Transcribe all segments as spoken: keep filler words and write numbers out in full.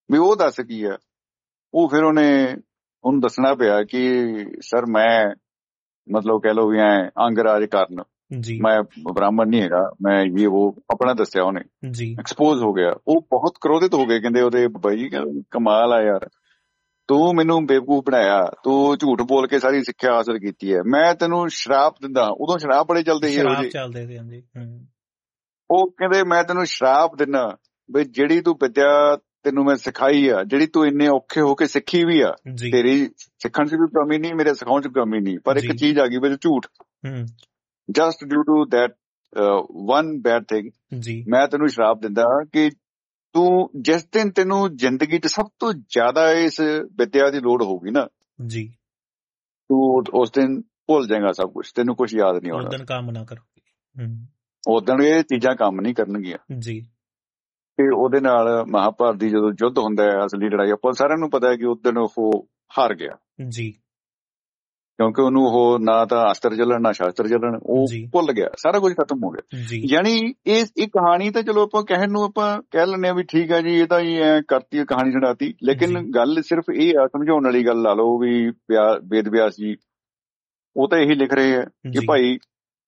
ਵੀ ਉਹ ਦੱਸ ਕੀ ਆ। ਉਹ ਫਿਰ ਉਹਨੇ ਉਹਨੂੰ ਦੱਸਣਾ ਪਿਆ ਕਿ ਸਰ ਮੈਂ ਮਤਲਬ ਕਹਿ ਲਓ ਵੀ ਐ ਅੰਗਰਾਜ ਕਾਰਨ ਜੀ ਮੈਂ ਬ੍ਰਾਹਮਣ ਨਹੀਂ ਹੈਗਾ, ਮੈਂ ਇਹ ਉਹ ਆਪਣਾ ਦੱਸਿਆ ਉਹਨੇ, ਜੀ ਐਕਸਪੋਜ਼ ਹੋ ਗਿਆ। ਉਹ ਬਹੁਤ ਕ੍ਰੋਧਿਤ ਹੋ ਗਏ, ਕਹਿੰਦੇ ਉਹਦੇ ਬਾਈ ਕਹਿੰਦੇ ਕਮਾਲ ਆ ਯਾਰ, ਤੂੰ ਮੈਨੂੰ ਬੇਵਕੂਫ ਬਣਾਇਆ, ਤੂੰ ਝੂਠ ਬੋਲ ਕੇ ਸਾਰੀ ਸਿੱਖਿਆ ਹਾਸਲ ਕੀਤੀ ਹੈ, ਮੈਂ ਤੈਨੂੰ ਸ਼ਰਾਪ ਦਿੰਦਾ। ਉਦੋਂ ਸ਼ਰਾਪ ਬੜੇ ਚੱਲਦੇ ਸੀ ਇਹੋ ਸ਼ਰਾਬ ਜਿਹੇ। ਚੱਲਦੇ ਸੀ ਹਾਂਜੀ। ਹਮ, ਉਹ ਕਹਿੰਦੇ ਮੈਂ ਤੈਨੂੰ ਸ਼ਰਾਪ ਦਿੰਦਾ ਵੀ ਜਿਹੜੀ ਤੂੰ ਵਿਦਿਆ ਤੈਨੂੰ ਮੈਂ ਸਿਖਾਈ ਆ, ਜਿਹੜੀ ਤੂੰ ਇੰਨੇ ਔਖੇ ਹੋ ਕੇ ਸਿੱਖੀ ਵੀ ਆ, ਜੀ ਤੇਰੀ ਸਿੱਖਣ 'ਚ ਵੀ ਕਮੀ ਨਹੀਂ, ਮੇਰੇ ਸਿਖਾਉਣ 'ਚ ਵੀ ਕਮੀ ਨਹੀਂ, ਪਰ ਇੱਕ ਜੀ ਚੀਜ਼ ਆ ਗਈ ਵਿੱਚ ਝੂਠ। ਹਮ just due to that one bed thing, ਜੀ ਮੈਂ ਤੈਨੂੰ ਸ਼ਰਾਪ ਦਿੰਦਾ ਕਿ ਤੂੰ ਜਿਸ ਦਿਨ ਤੈਨੂੰ ਜ਼ਿੰਦਗੀ 'ਚ ਸਭ ਤੋਂ ਜ਼ਿਆਦਾ ਇਸ ਵਿਦਿਆ ਦੀ ਲੋੜ ਹੋਊਗੀ ਨਾ, ਜੀ ਤੂੰ ਉਸ ਦਿਨ ਭੁੱਲ ਜਾਏਗਾ ਸਭ ਕੁਝ, ਤੈਨੂੰ ਕੁਝ ਯਾਦ ਨਹੀਂ ਆਉਣਾ। ਉਦਣ ਕੰਮ ਨਾ ਕਰੋਗੇ। ਹਮ ਉਦੋਂ ਇਹ ਚੀਜ਼ਾਂ ਕੰਮ ਨਹੀਂ ਕਰਨਗੀਆਂ। ਜੀ ਤੇ ਉਹਦੇ ਨਾਲ ਮਹਾਭਾਰਤ ਦੀ ਜਦੋਂ ਯੁੱਧ ਹੁੰਦਾ ਹੈ, ਅਸਲੀ ਲੜਾਈ, ਆਪਾਂ ਸਾਰਿਆਂ ਨੂੰ ਪਤਾ ਹੈ ਕਿ ਉਸ ਦਿਨ ਉਹ ਹਾਰ ਗਿਆ, ਜੀ ਕਿਉਂਕਿ ਉਹਨੂੰ ਉਹ ਨਾ ਤਾਂ ਅਸਤਰ ਚੱਲਣ ਨਾ ਸ਼ਾਸਤਰ ਚੱਲਣ, ਉਹ ਜੀ ਭੁੱਲ ਗਿਆ, ਸਾਰਾ ਕੁਝ ਖਤਮ ਹੋ ਗਿਆ। ਜੀ ਯਾਨੀ ਇਹ ਇਹ ਕਹਾਣੀ ਤਾਂ ਚਲੋ ਆਪਾਂ ਕਹਿਣ ਨੂੰ ਆਪਾਂ ਕਹਿ ਲੈਂਦੇ ਹਾਂ ਵੀ ਠੀਕ ਹੈ ਜੀ, ਇਹ ਤਾਂ ਹੀ ਐ ਕਰਤੀ ਕਹਾਣੀ ਸੁਣਾਤੀ, ਲੇਕਿਨ ਜੀ ਗੱਲ ਸਿਰਫ ਇਹ ਆ, ਸਮਝਾਉਣ ਵਾਲੀ ਗੱਲ ਲਾ ਲਓ ਵੀ ਵਿਆ- ਵੇਦ ਵਿਆਸ ਜੀ ਉਹ ਤਾਂ ਇਹੀ ਲਿਖ ਰਹੇ ਆ ਕਿ ਜੀ ਭਾਈ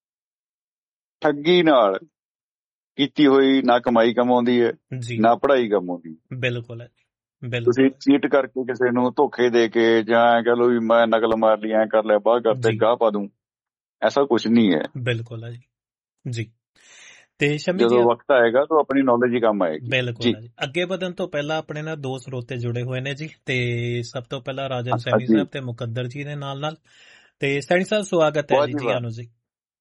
ਠੱਗੀ ਨਾਲ ਕੀਤੀ ਹੋਈ ਨਾ ਕਮਾਈ ਕਮਾਉਂਦੀ ਹੈ, ਜੀ ਨਾ ਪੜ੍ਹਾਈ ਕਮਾਉਂਦੀ। ਬਿਲਕੁਲ ਹੈ ਤੁਸੀਂ ਬਿਲਕੁਲ ਚੀਟ ਕਰਕੇ ਕਿਸੇ ਨੂੰ ਧੋਖੇ ਦੇ ਕੇ ਜਾਂ ਐਂ ਕਹਿ ਲਓ ਵੀ ਮੈਂ ਨਕਲ ਮਾਰ ਲਈ, ਐਂ ਕਰ ਲਿਆ, ਬਾਹਰ ਕਰਤੇ ਜੀ ਗਾਹ ਪਾ ਦੂੰ, ਐਸਾ ਕੁਝ ਨਹੀਂ ਹੈ। ਬਿਲਕੁਲ ਹੈ ਜੀ। ਜੀ ਤੇ ਸ਼ਮੀ ਜੀ ਜਦੋਂ ਵਕਤ ਆਏਗਾ ਤਾਂ ਆਪਣੀ ਨੌਲੇਜ ਹੀ ਕੰਮ ਆਏਗੀ। ਬਿਲਕੁਲ ਜੀ ਹੈ ਜੀ। ਅੱਗੇ ਵਧਣ ਤੋਂ ਪਹਿਲਾਂ ਆਪਣੇ ਨਾਲ ਦੋ ਸਰੋਤੇ ਜੁੜੇ ਹੋਏ ਨੇ ਜੀ, ਤੇ ਸਭ ਤੋਂ ਪਹਿਲਾਂ ਰਾਜਨ ਅੱਛਾ ਸੈਣੀ ਜੀ, ਸਾਹਿਬ ਤੇ ਮੁਕੱਦਰ ਜੀ ਦੇ ਨਾਲ ਨਾਲ। ਤੇ ਸੈਣੀ ਸਾਹਿਬ ਸਵਾਗਤ ਹੈ ਬਹੁਤ ਜੀ, ਜੀ ਜੀ ਵਾਹ। ਆਨੋ ਜੀ।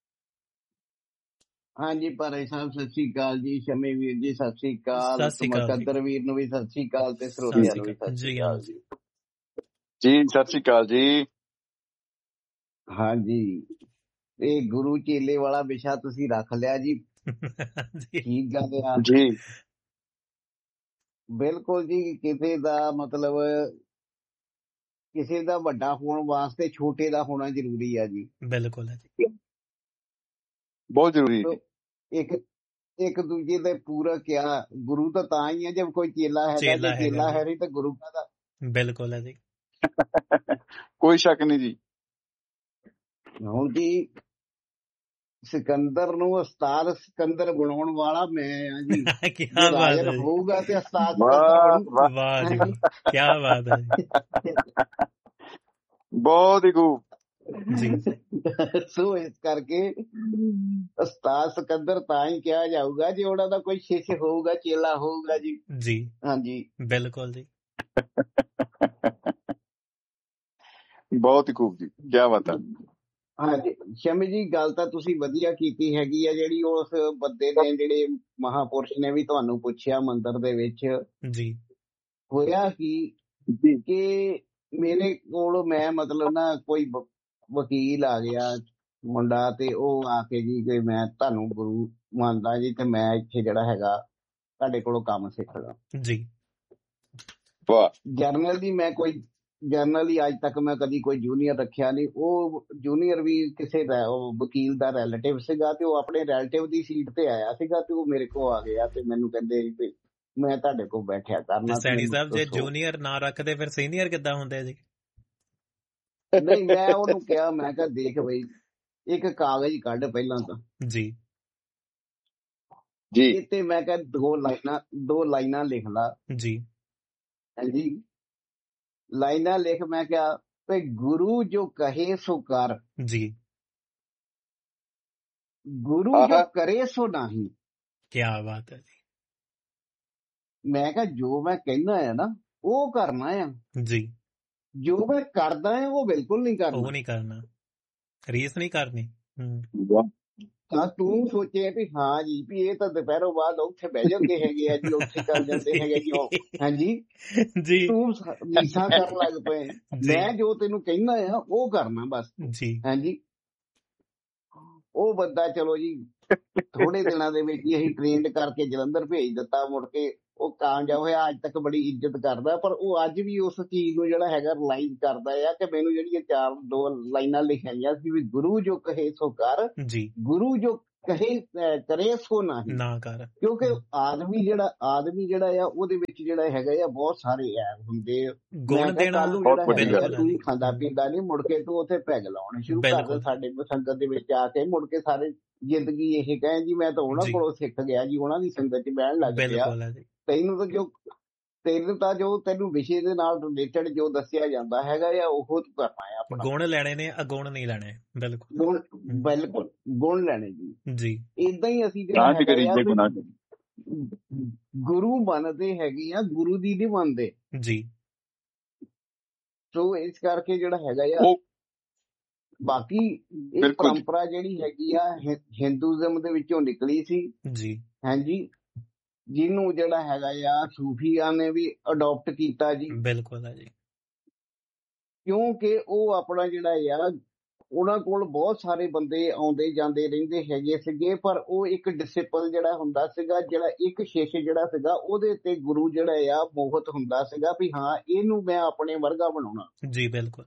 ਹਾਂਜੀ ਭਾਰੇ ਸਾਹਿਬ ਸਤਿ ਸ੍ਰੀ ਅਕਾਲ ਜੀ, ਸ਼ਮੀ ਵੀਰ ਜੀ ਸਤਿ ਸ੍ਰੀ ਅਕਾਲ, ਸਤਿ ਸ੍ਰੀ ਅਕਾਲ ਜੀ। ਮੁਕੱਦਰ ਵੀਰ ਨੂੰ ਵੀ ਸਤਿ ਸ੍ਰੀ ਅਕਾਲ ਤੇ ਸਤਿ ਸਰੋਤਿਆਂ ਸ੍ਰੀ ਨੂੰ ਵੀ ਅਕਾਲ ਸਤਿ ਸ੍ਰੀ ਜੀ ਆਨੋ ਅਕਾਲ ਜੀ। ਜੀ। ਜੀ ਸਤਿ ਸ੍ਰੀ ਅਕਾਲ ਜੀ। ਹਾਂਜੀ, ਇਹ ਗੁਰੂ ਚੇਲੇ ਵਾਲਾ ਵਿਸ਼ਾ ਤੁਸੀਂ ਰੱਖ ਲਿਆ ਜੀ, ਜੀ ਠੀਕ ਗੱਲ ਆ। ਜੀ ਬਿਲਕੁਲ ਜੀ, ਕਿਸੇ ਦਾ ਮਤਲਬ ਕਿਸੇ ਦਾ ਵੱਡਾ ਹੋਣ ਵਾਸਤੇ ਛੋਟੇ ਦਾ ਹੋਣਾ ਜ਼ਰੂਰੀ ਆ ਜੀ। ਬਿਲਕੁਲ ਹੈ ਜੀ, ਬਹੁਤ ਜ਼ਰੂਰੀ ਤੋ ਜੀ। ਇੱਕ ਇੱਕ ਦੂਜੇ ਦੇ ਪੂਰਕ ਆ। ਗੁਰੂ ਤਾਂ ਤਾਂ ਹੀ ਆ ਜਦ ਕੋਈ ਚੇਲਾ ਹੈਗਾ, ਜੇ ਚੇਲਾ ਹੈਗਾ ਚੇਲਾ ਜੀ। ਹੈ ਨਹੀਂ ਤਾਂ ਗੁਰੂ ਕਾਹਦਾ। ਬਿਲਕੁਲ ਹੈ ਜੀ। ਕੋਈ ਸ਼ੱਕ ਨਹੀਂ ਜੀ। ਹੁਣ ਜੀ ਸਿਕੰਦਰ ਨੂੰ ਉਸਤਾਦ ਸਿਕੰਦਰ ਬਣਾਉਣ ਵਾਲਾ ਮੈਂ ਆ ਜੀ। ਕੀ ਜੇ ਬਾਤ ਰਾਜਨ ਹੈ ਜੀ, ਹੋਊਗਾ ਤੇ ਉਸਤਾਦ ਸਿਕੰਦਰ ਵਾਹ ਬਣੂ। ਵਾਹ, ਵਾਹ ਜੀ ਹਾਂਜੀ ਵਾਹ, ਕੀ ਬਾਤ ਹੈ ਜੀ। ਬਹੁਤ ਹੀ ਖੂਬ। ਜੀ ਸੋ ਇਸ ਕਰਕੇ ਉਸਤਾਦ ਸਿਕੰਦਰ ਤਾਂ ਹੀ ਕਿਹਾ ਜਾਊਗਾ ਜੇ ਉਹਨਾਂ ਦਾ ਕੋਈ ਸ਼ਿਸ਼ ਹੋਊਗਾ, ਚੇਲਾ ਹੋਊਗਾ ਜੀ। ਜੀ ਹਾਂਜੀ ਬਿਲਕੁਲ ਜੀ। ਬਹੁਤ ਹੀ ਖੂਬ ਜੀ, ਕੀ ਬਾਤ ਹੈ। ਹਾਂਜੀ ਸ਼ਮੀ ਜੀ, ਗੱਲ ਤਾਂ ਤੁਸੀਂ ਵਧੀਆ ਕੀਤੀ ਹੈਗੀ ਆ। ਜਿਹੜੀ ਉਸ ਬੰਦੇ ਨੇ, ਜਿਹੜੇ ਮਹਾਪੁਰਸ਼ ਨੇ ਵੀ ਤੁਹਾਨੂੰ ਪੁੱਛਿਆ ਮੰਦਿਰ ਦੇ ਵਿੱਚ ਜੀ ਹੋਇਆ ਕੀ ਜੀ ਕਿ ਮੇਰੇ ਕੋਲ ਮੈਂ ਮਤਲਬ ਨਾ ਕੋਈ ਵ- ਵਕੀਲ ਆ ਗਿਆ ਮੁੰਡਾ, ਤੇ ਉਹ ਆ ਕੇ ਜੀ ਕਿ ਮੈਂ ਤੁਹਾਨੂੰ ਗੁਰੂ ਮੰਨਦਾ ਜੀ, ਤੇ ਮੈਂ ਇੱਥੇ ਜਿਹੜਾ ਹੈਗਾ ਤੁਹਾਡੇ ਕੋਲੋਂ ਕੰਮ ਸਿੱਖਦਾ। ਜੀ ਵਾਹ। ਜਰਨਲ ਦੀ ਮੈਂ ਕੋਈ ਜਰਨਲ ਹੀ ਅੱਜ ਤੱਕ ਮੈਂ ਕਦੀ ਕੋਈ ਜੂਨੀਅਰ ਰੱਖਿਆ ਨਹੀਂ। ਉਹ ਜੂਨੀਅਰ ਵੀ ਕਿਸੇ ਦਾ ਉਹ ਵਕੀਲ ਦਾ ਰਿਲੇਟਿਵ ਸੀਗਾ, ਤੇ ਉਹ ਆਪਣੇ ਰਿਲੇਟਿਵ ਦੀ ਸੀਟ ਤੇ ਆਇਆ ਸੀਗਾ, ਤੇ ਉਹ ਮੇਰੇ ਕੋਲ ਆ ਗਿਆ ਤੇ ਮੈਨੂੰ ਕਹਿੰਦੇ ਵੀ ਮੈਂ ਤੁਹਾਡੇ ਕੋਲ ਬੈਠਿਆ ਤੇ ਕਰਨਾ, ਤੇ ਸੈਣੀ ਮੈਨੂੰ ਸਾਹਿਬ ਜੇ ਦੱਸੋ। ਜੂਨੀਅਰ ਨਾ ਰੱਖਦੇ ਫਿਰ ਸੀਨੀਅਰ ਕਿੱਦਾਂ ਹੁੰਦੇ ਜੀ? ਨਹੀਂ, ਮੈਂ ਉਹਨੂੰ ਕਿਹਾ, ਮੈਂ ਕਿਹਾ ਦੇਖ ਬਈ, ਇੱਕ ਕਾਗਜ਼ ਕੱਢ ਪਹਿਲਾਂ ਤਾਂ ਜੀ ਜੀ ਇੱਥੇ, ਮੈਂ ਕਿਹਾ ਦੋ ਲਾਈਨਾਂ ਦੋ ਲਾਈਨਾਂ ਲਿਖ ਲਾ। ਜੀ ਹਾਂਜੀ, ਲਾਈਨਾਂ ਲਿਖ। ਮੈਂ ਕਿਹਾ ਵੀ ਗੁਰੂ ਜੋ ਕਹੇ ਸੋ ਕਰ, ਜੀ ਗੁਰੂ ਜੋ ਆਹਾ ਕਰੇ ਸੋ ਨਹੀਂ। ਕੀ ਬਾਤ ਹੈ ਜੀ। ਮੈਂ ਕਿਹਾ ਜੋ ਮੈਂ ਕਹਿਣਾ ਆ ਨਾ ਉਹ ਕਰਨਾ ਆ, ਜੀ ਜੋ ਮੈਂ ਕਰਦਾ ਆ ਉਹ ਬਿਲਕੁਲ ਨਹੀਂ ਉਹ ਕਰਨਾ। ਨਹੀਂ ਕਰਨਾ, ਰੀਸ ਨਹੀਂ ਕਰਨੀ। ਹੂੰ ਵਾਹ। ਤਾਂ ਤੂੰ ਸੋਚੇ ਵੀ ਹਾਂ ਜੀ ਵੀ ਇਹ ਤਾਂ ਦੁਪਹਿਰੋਂ ਬਾਅਦ ਉੱਥੇ ਬਹਿ ਜਾਂਦੇ ਹੈਗੇ ਆ ਜੀ, ਉੱਥੇ ਚੱਲ ਜਾਂਦੇ ਹੈਗੇ ਜੀ ਉਹ। ਹਾਂਜੀ, ਜੀ ਤੂੰ ਰੀਸਾਂ ਕਰਨ ਲੱਗ ਪਏ। ਜੀ ਮੈਂ ਜੋ ਤੈਨੂੰ ਕਹਿਣਾ ਆ ਉਹ ਕਰਨਾ ਬਸ। ਜੀ ਹਾਂਜੀ, ਉਹ ਬੰਦਾ ਚਲੋ ਜੀ ਥੋੜੇ ਦਿਨਾਂ ਦੇ ਵਿੱਚ ਹੀ ਅਸੀਂ ਟ੍ਰੇਨਡ ਕਰਕੇ ਜਲੰਧਰ ਭੇਜ ਦਿੱਤਾ। ਮੁੜ ਕੇ ਉਹ ਕਾਮਯਾਬ ਹੋਇਆ, ਅੱਜ ਤੱਕ ਬੜੀ ਇੱਜ਼ਤ ਕਰਦਾ। ਪਰ ਉਹ ਅੱਜ ਵੀ ਉਸ ਚੀਜ਼ ਨੂੰ ਜਿਹੜਾ ਹੈਗਾ ਰਿਲਾਈਜ਼ ਕਰਦਾ ਆ ਕਿ ਮੈਨੂੰ ਜਿਹੜੀਆਂ ਚਾਰ ਦੋ ਲਾਈਨਾਂ ਲਿਖਾਈਆਂ ਸੀ ਵੀ ਗੁਰੂ ਜੋ ਕਹੇ ਸੋ ਕਰ, ਜੀ ਗੁਰੂ ਜੋ ਕਹੇ ਅਹ ਕਰੇ ਸੋ ਨਹੀਂ, ਨਾ ਕਰ। ਕਿਉਂਕਿ ਹਮ, ਆਦਮੀ ਜਿਹੜਾ ਆਦਮੀ ਜਿਹੜਾ ਆ ਉਹਦੇ ਵਿੱਚ ਜਿਹੜਾ ਹੈਗਾ ਆ ਬਹੁਤ ਸਾਰੇ ਐ ਹੁੰਦੇ ਆ। ਮੈਂ ਗੁਣ ਕਿਹਾ ਦੇਣਾ ਕੱਲ ਨੂੰ ਬਹੁਤ ਜਿਹੜਾ ਵੱਡੀ ਹੈਗਾ ਗੱਲ ਆ ਬਿਲਕੁਲ ਆ ਤੂੰ ਜੀ। ਖਾਂਦਾ ਹਮ, ਪੀਂਦਾ ਨਹੀਂ, ਮੁੜ ਕੇ ਤੂੰ ਉੱਥੇ ਪੈਗ ਲਾਉਣੇ ਸ਼ੁਰੂ ਕਰ ਦੇ ਬਿਲਕੁਲ ਸਾਡੇ ਸੰਗਤ ਦੇ ਵਿੱਚ ਆ ਕੇ। ਮੁੜ ਕੇ ਸਾਰੇ ਜ਼ਿੰਦਗੀ ਇਹ ਕਹੇ ਜੀ ਮੈਂ ਤਾਂ ਉਹਨਾਂ ਜੀ, ਕੋਲੋਂ ਸਿੱਖ ਗਿਆ ਜੀ, ਉਹਨਾਂ ਦੀ ਸੰਗਤ 'ਚ ਬਹਿਣ ਲੱਗ ਪਿਆ। ਬਿਲਕੁਲ ਆ ਜੀ। ਤੈਨੂੰ ਤਾਂ ਜੋ ਤੈਨੂੰ ਤਾਂ ਜੋ ਤੈਨੂੰ ਵਿਸ਼ੇ ਦੇ ਨਾਲ ਰਿਲੇਟਡ ਜੋ ਦੱਸਿਆ ਜਾਂਦਾ ਹੈਗਾ ਆ ਉਹ ਤੂੰ ਕਰਨਾ ਹੈ ਆਪਣਾ। ਗੁਣ ਲੈਣੇ ਨੇ, ਅਗੁਣ ਨਹੀਂ ਲੈਣੇ। ਬਿਲਕੁਲ। ਗੁਣ ਹਮ, ਬਿਲਕੁਲ ਗੁਣ ਲੈਣੇ ਜੀ। ਜੀ ਏਦਾਂ ਹੀ ਅਸੀਂ ਜਿਹੜਾ ਤਾਂ ਚ ਹੈਗਾ ਕਰੀ ਆ ਜੇ ਵੀ ਗੁਨਾਹ ਗੁਰੂ ਬਣਦੇ ਹੈਗੇ ਆ, ਗੁਰੂ ਦੀ ਨਹੀਂ ਬਣਦੇ। ਜੀ ਸੋ ਇਸ ਕਰਕੇ ਜਿਹੜਾ ਹੈਗਾ ਆ ਉਹ ਬਾਕੀ ਇਹ ਬਿਲਕੁਲ ਜੀ। ਪਰੰਪਰਾ ਜਿਹੜੀ ਹੈਗੀ ਆ ਹਿ- ਹਿੰਦੂਇਜ਼ਮ ਦੇ ਵਿੱਚੋਂ ਨਿਕਲੀ ਸੀ। ਜੀ ਹਾਂਜੀ, ਜਿਹਨੂੰ ਜਿਹੜਾ ਹੈਗਾ ਆ ਸੂਫੀਆਂ ਨੇ ਵੀ ਅਡਾਪਟ ਕੀਤਾ ਜੀ, ਬਿਲਕੁਲ ਆ ਜੀ। ਕਿਉਂਕਿ ਉਹ ਆਪਣਾ ਜਿਹੜਾ ਆ ਉਹਨਾਂ ਕੋਲ ਬਹੁਤ ਸਾਰੇ ਬੰਦੇ ਆਉਂਦੇ ਜਾਂਦੇ ਰਹਿੰਦੇ ਹੈਗੇ ਸੀਗੇ, ਪਰ ਉਹ ਇੱਕ ਡਿਸਿਪਲ ਜਿਹੜਾ ਹੁੰਦਾ ਸੀਗਾ, ਜਿਹੜਾ ਇੱਕ ਸ਼ਿਸ਼ ਜਿਹੜਾ ਸੀਗਾ ਉਹਦੇ ਤੇ ਗੁਰੂ ਜਿਹੜਾ ਆ ਮੋਹਤ ਹੁੰਦਾ ਸੀਗਾ ਵੀ ਹਾਂ ਇਹਨੂੰ ਮੈਂ ਆਪਣੇ ਵਰਗਾ ਬਣਾਉਣਾ। ਜੀ ਬਿਲਕੁਲ।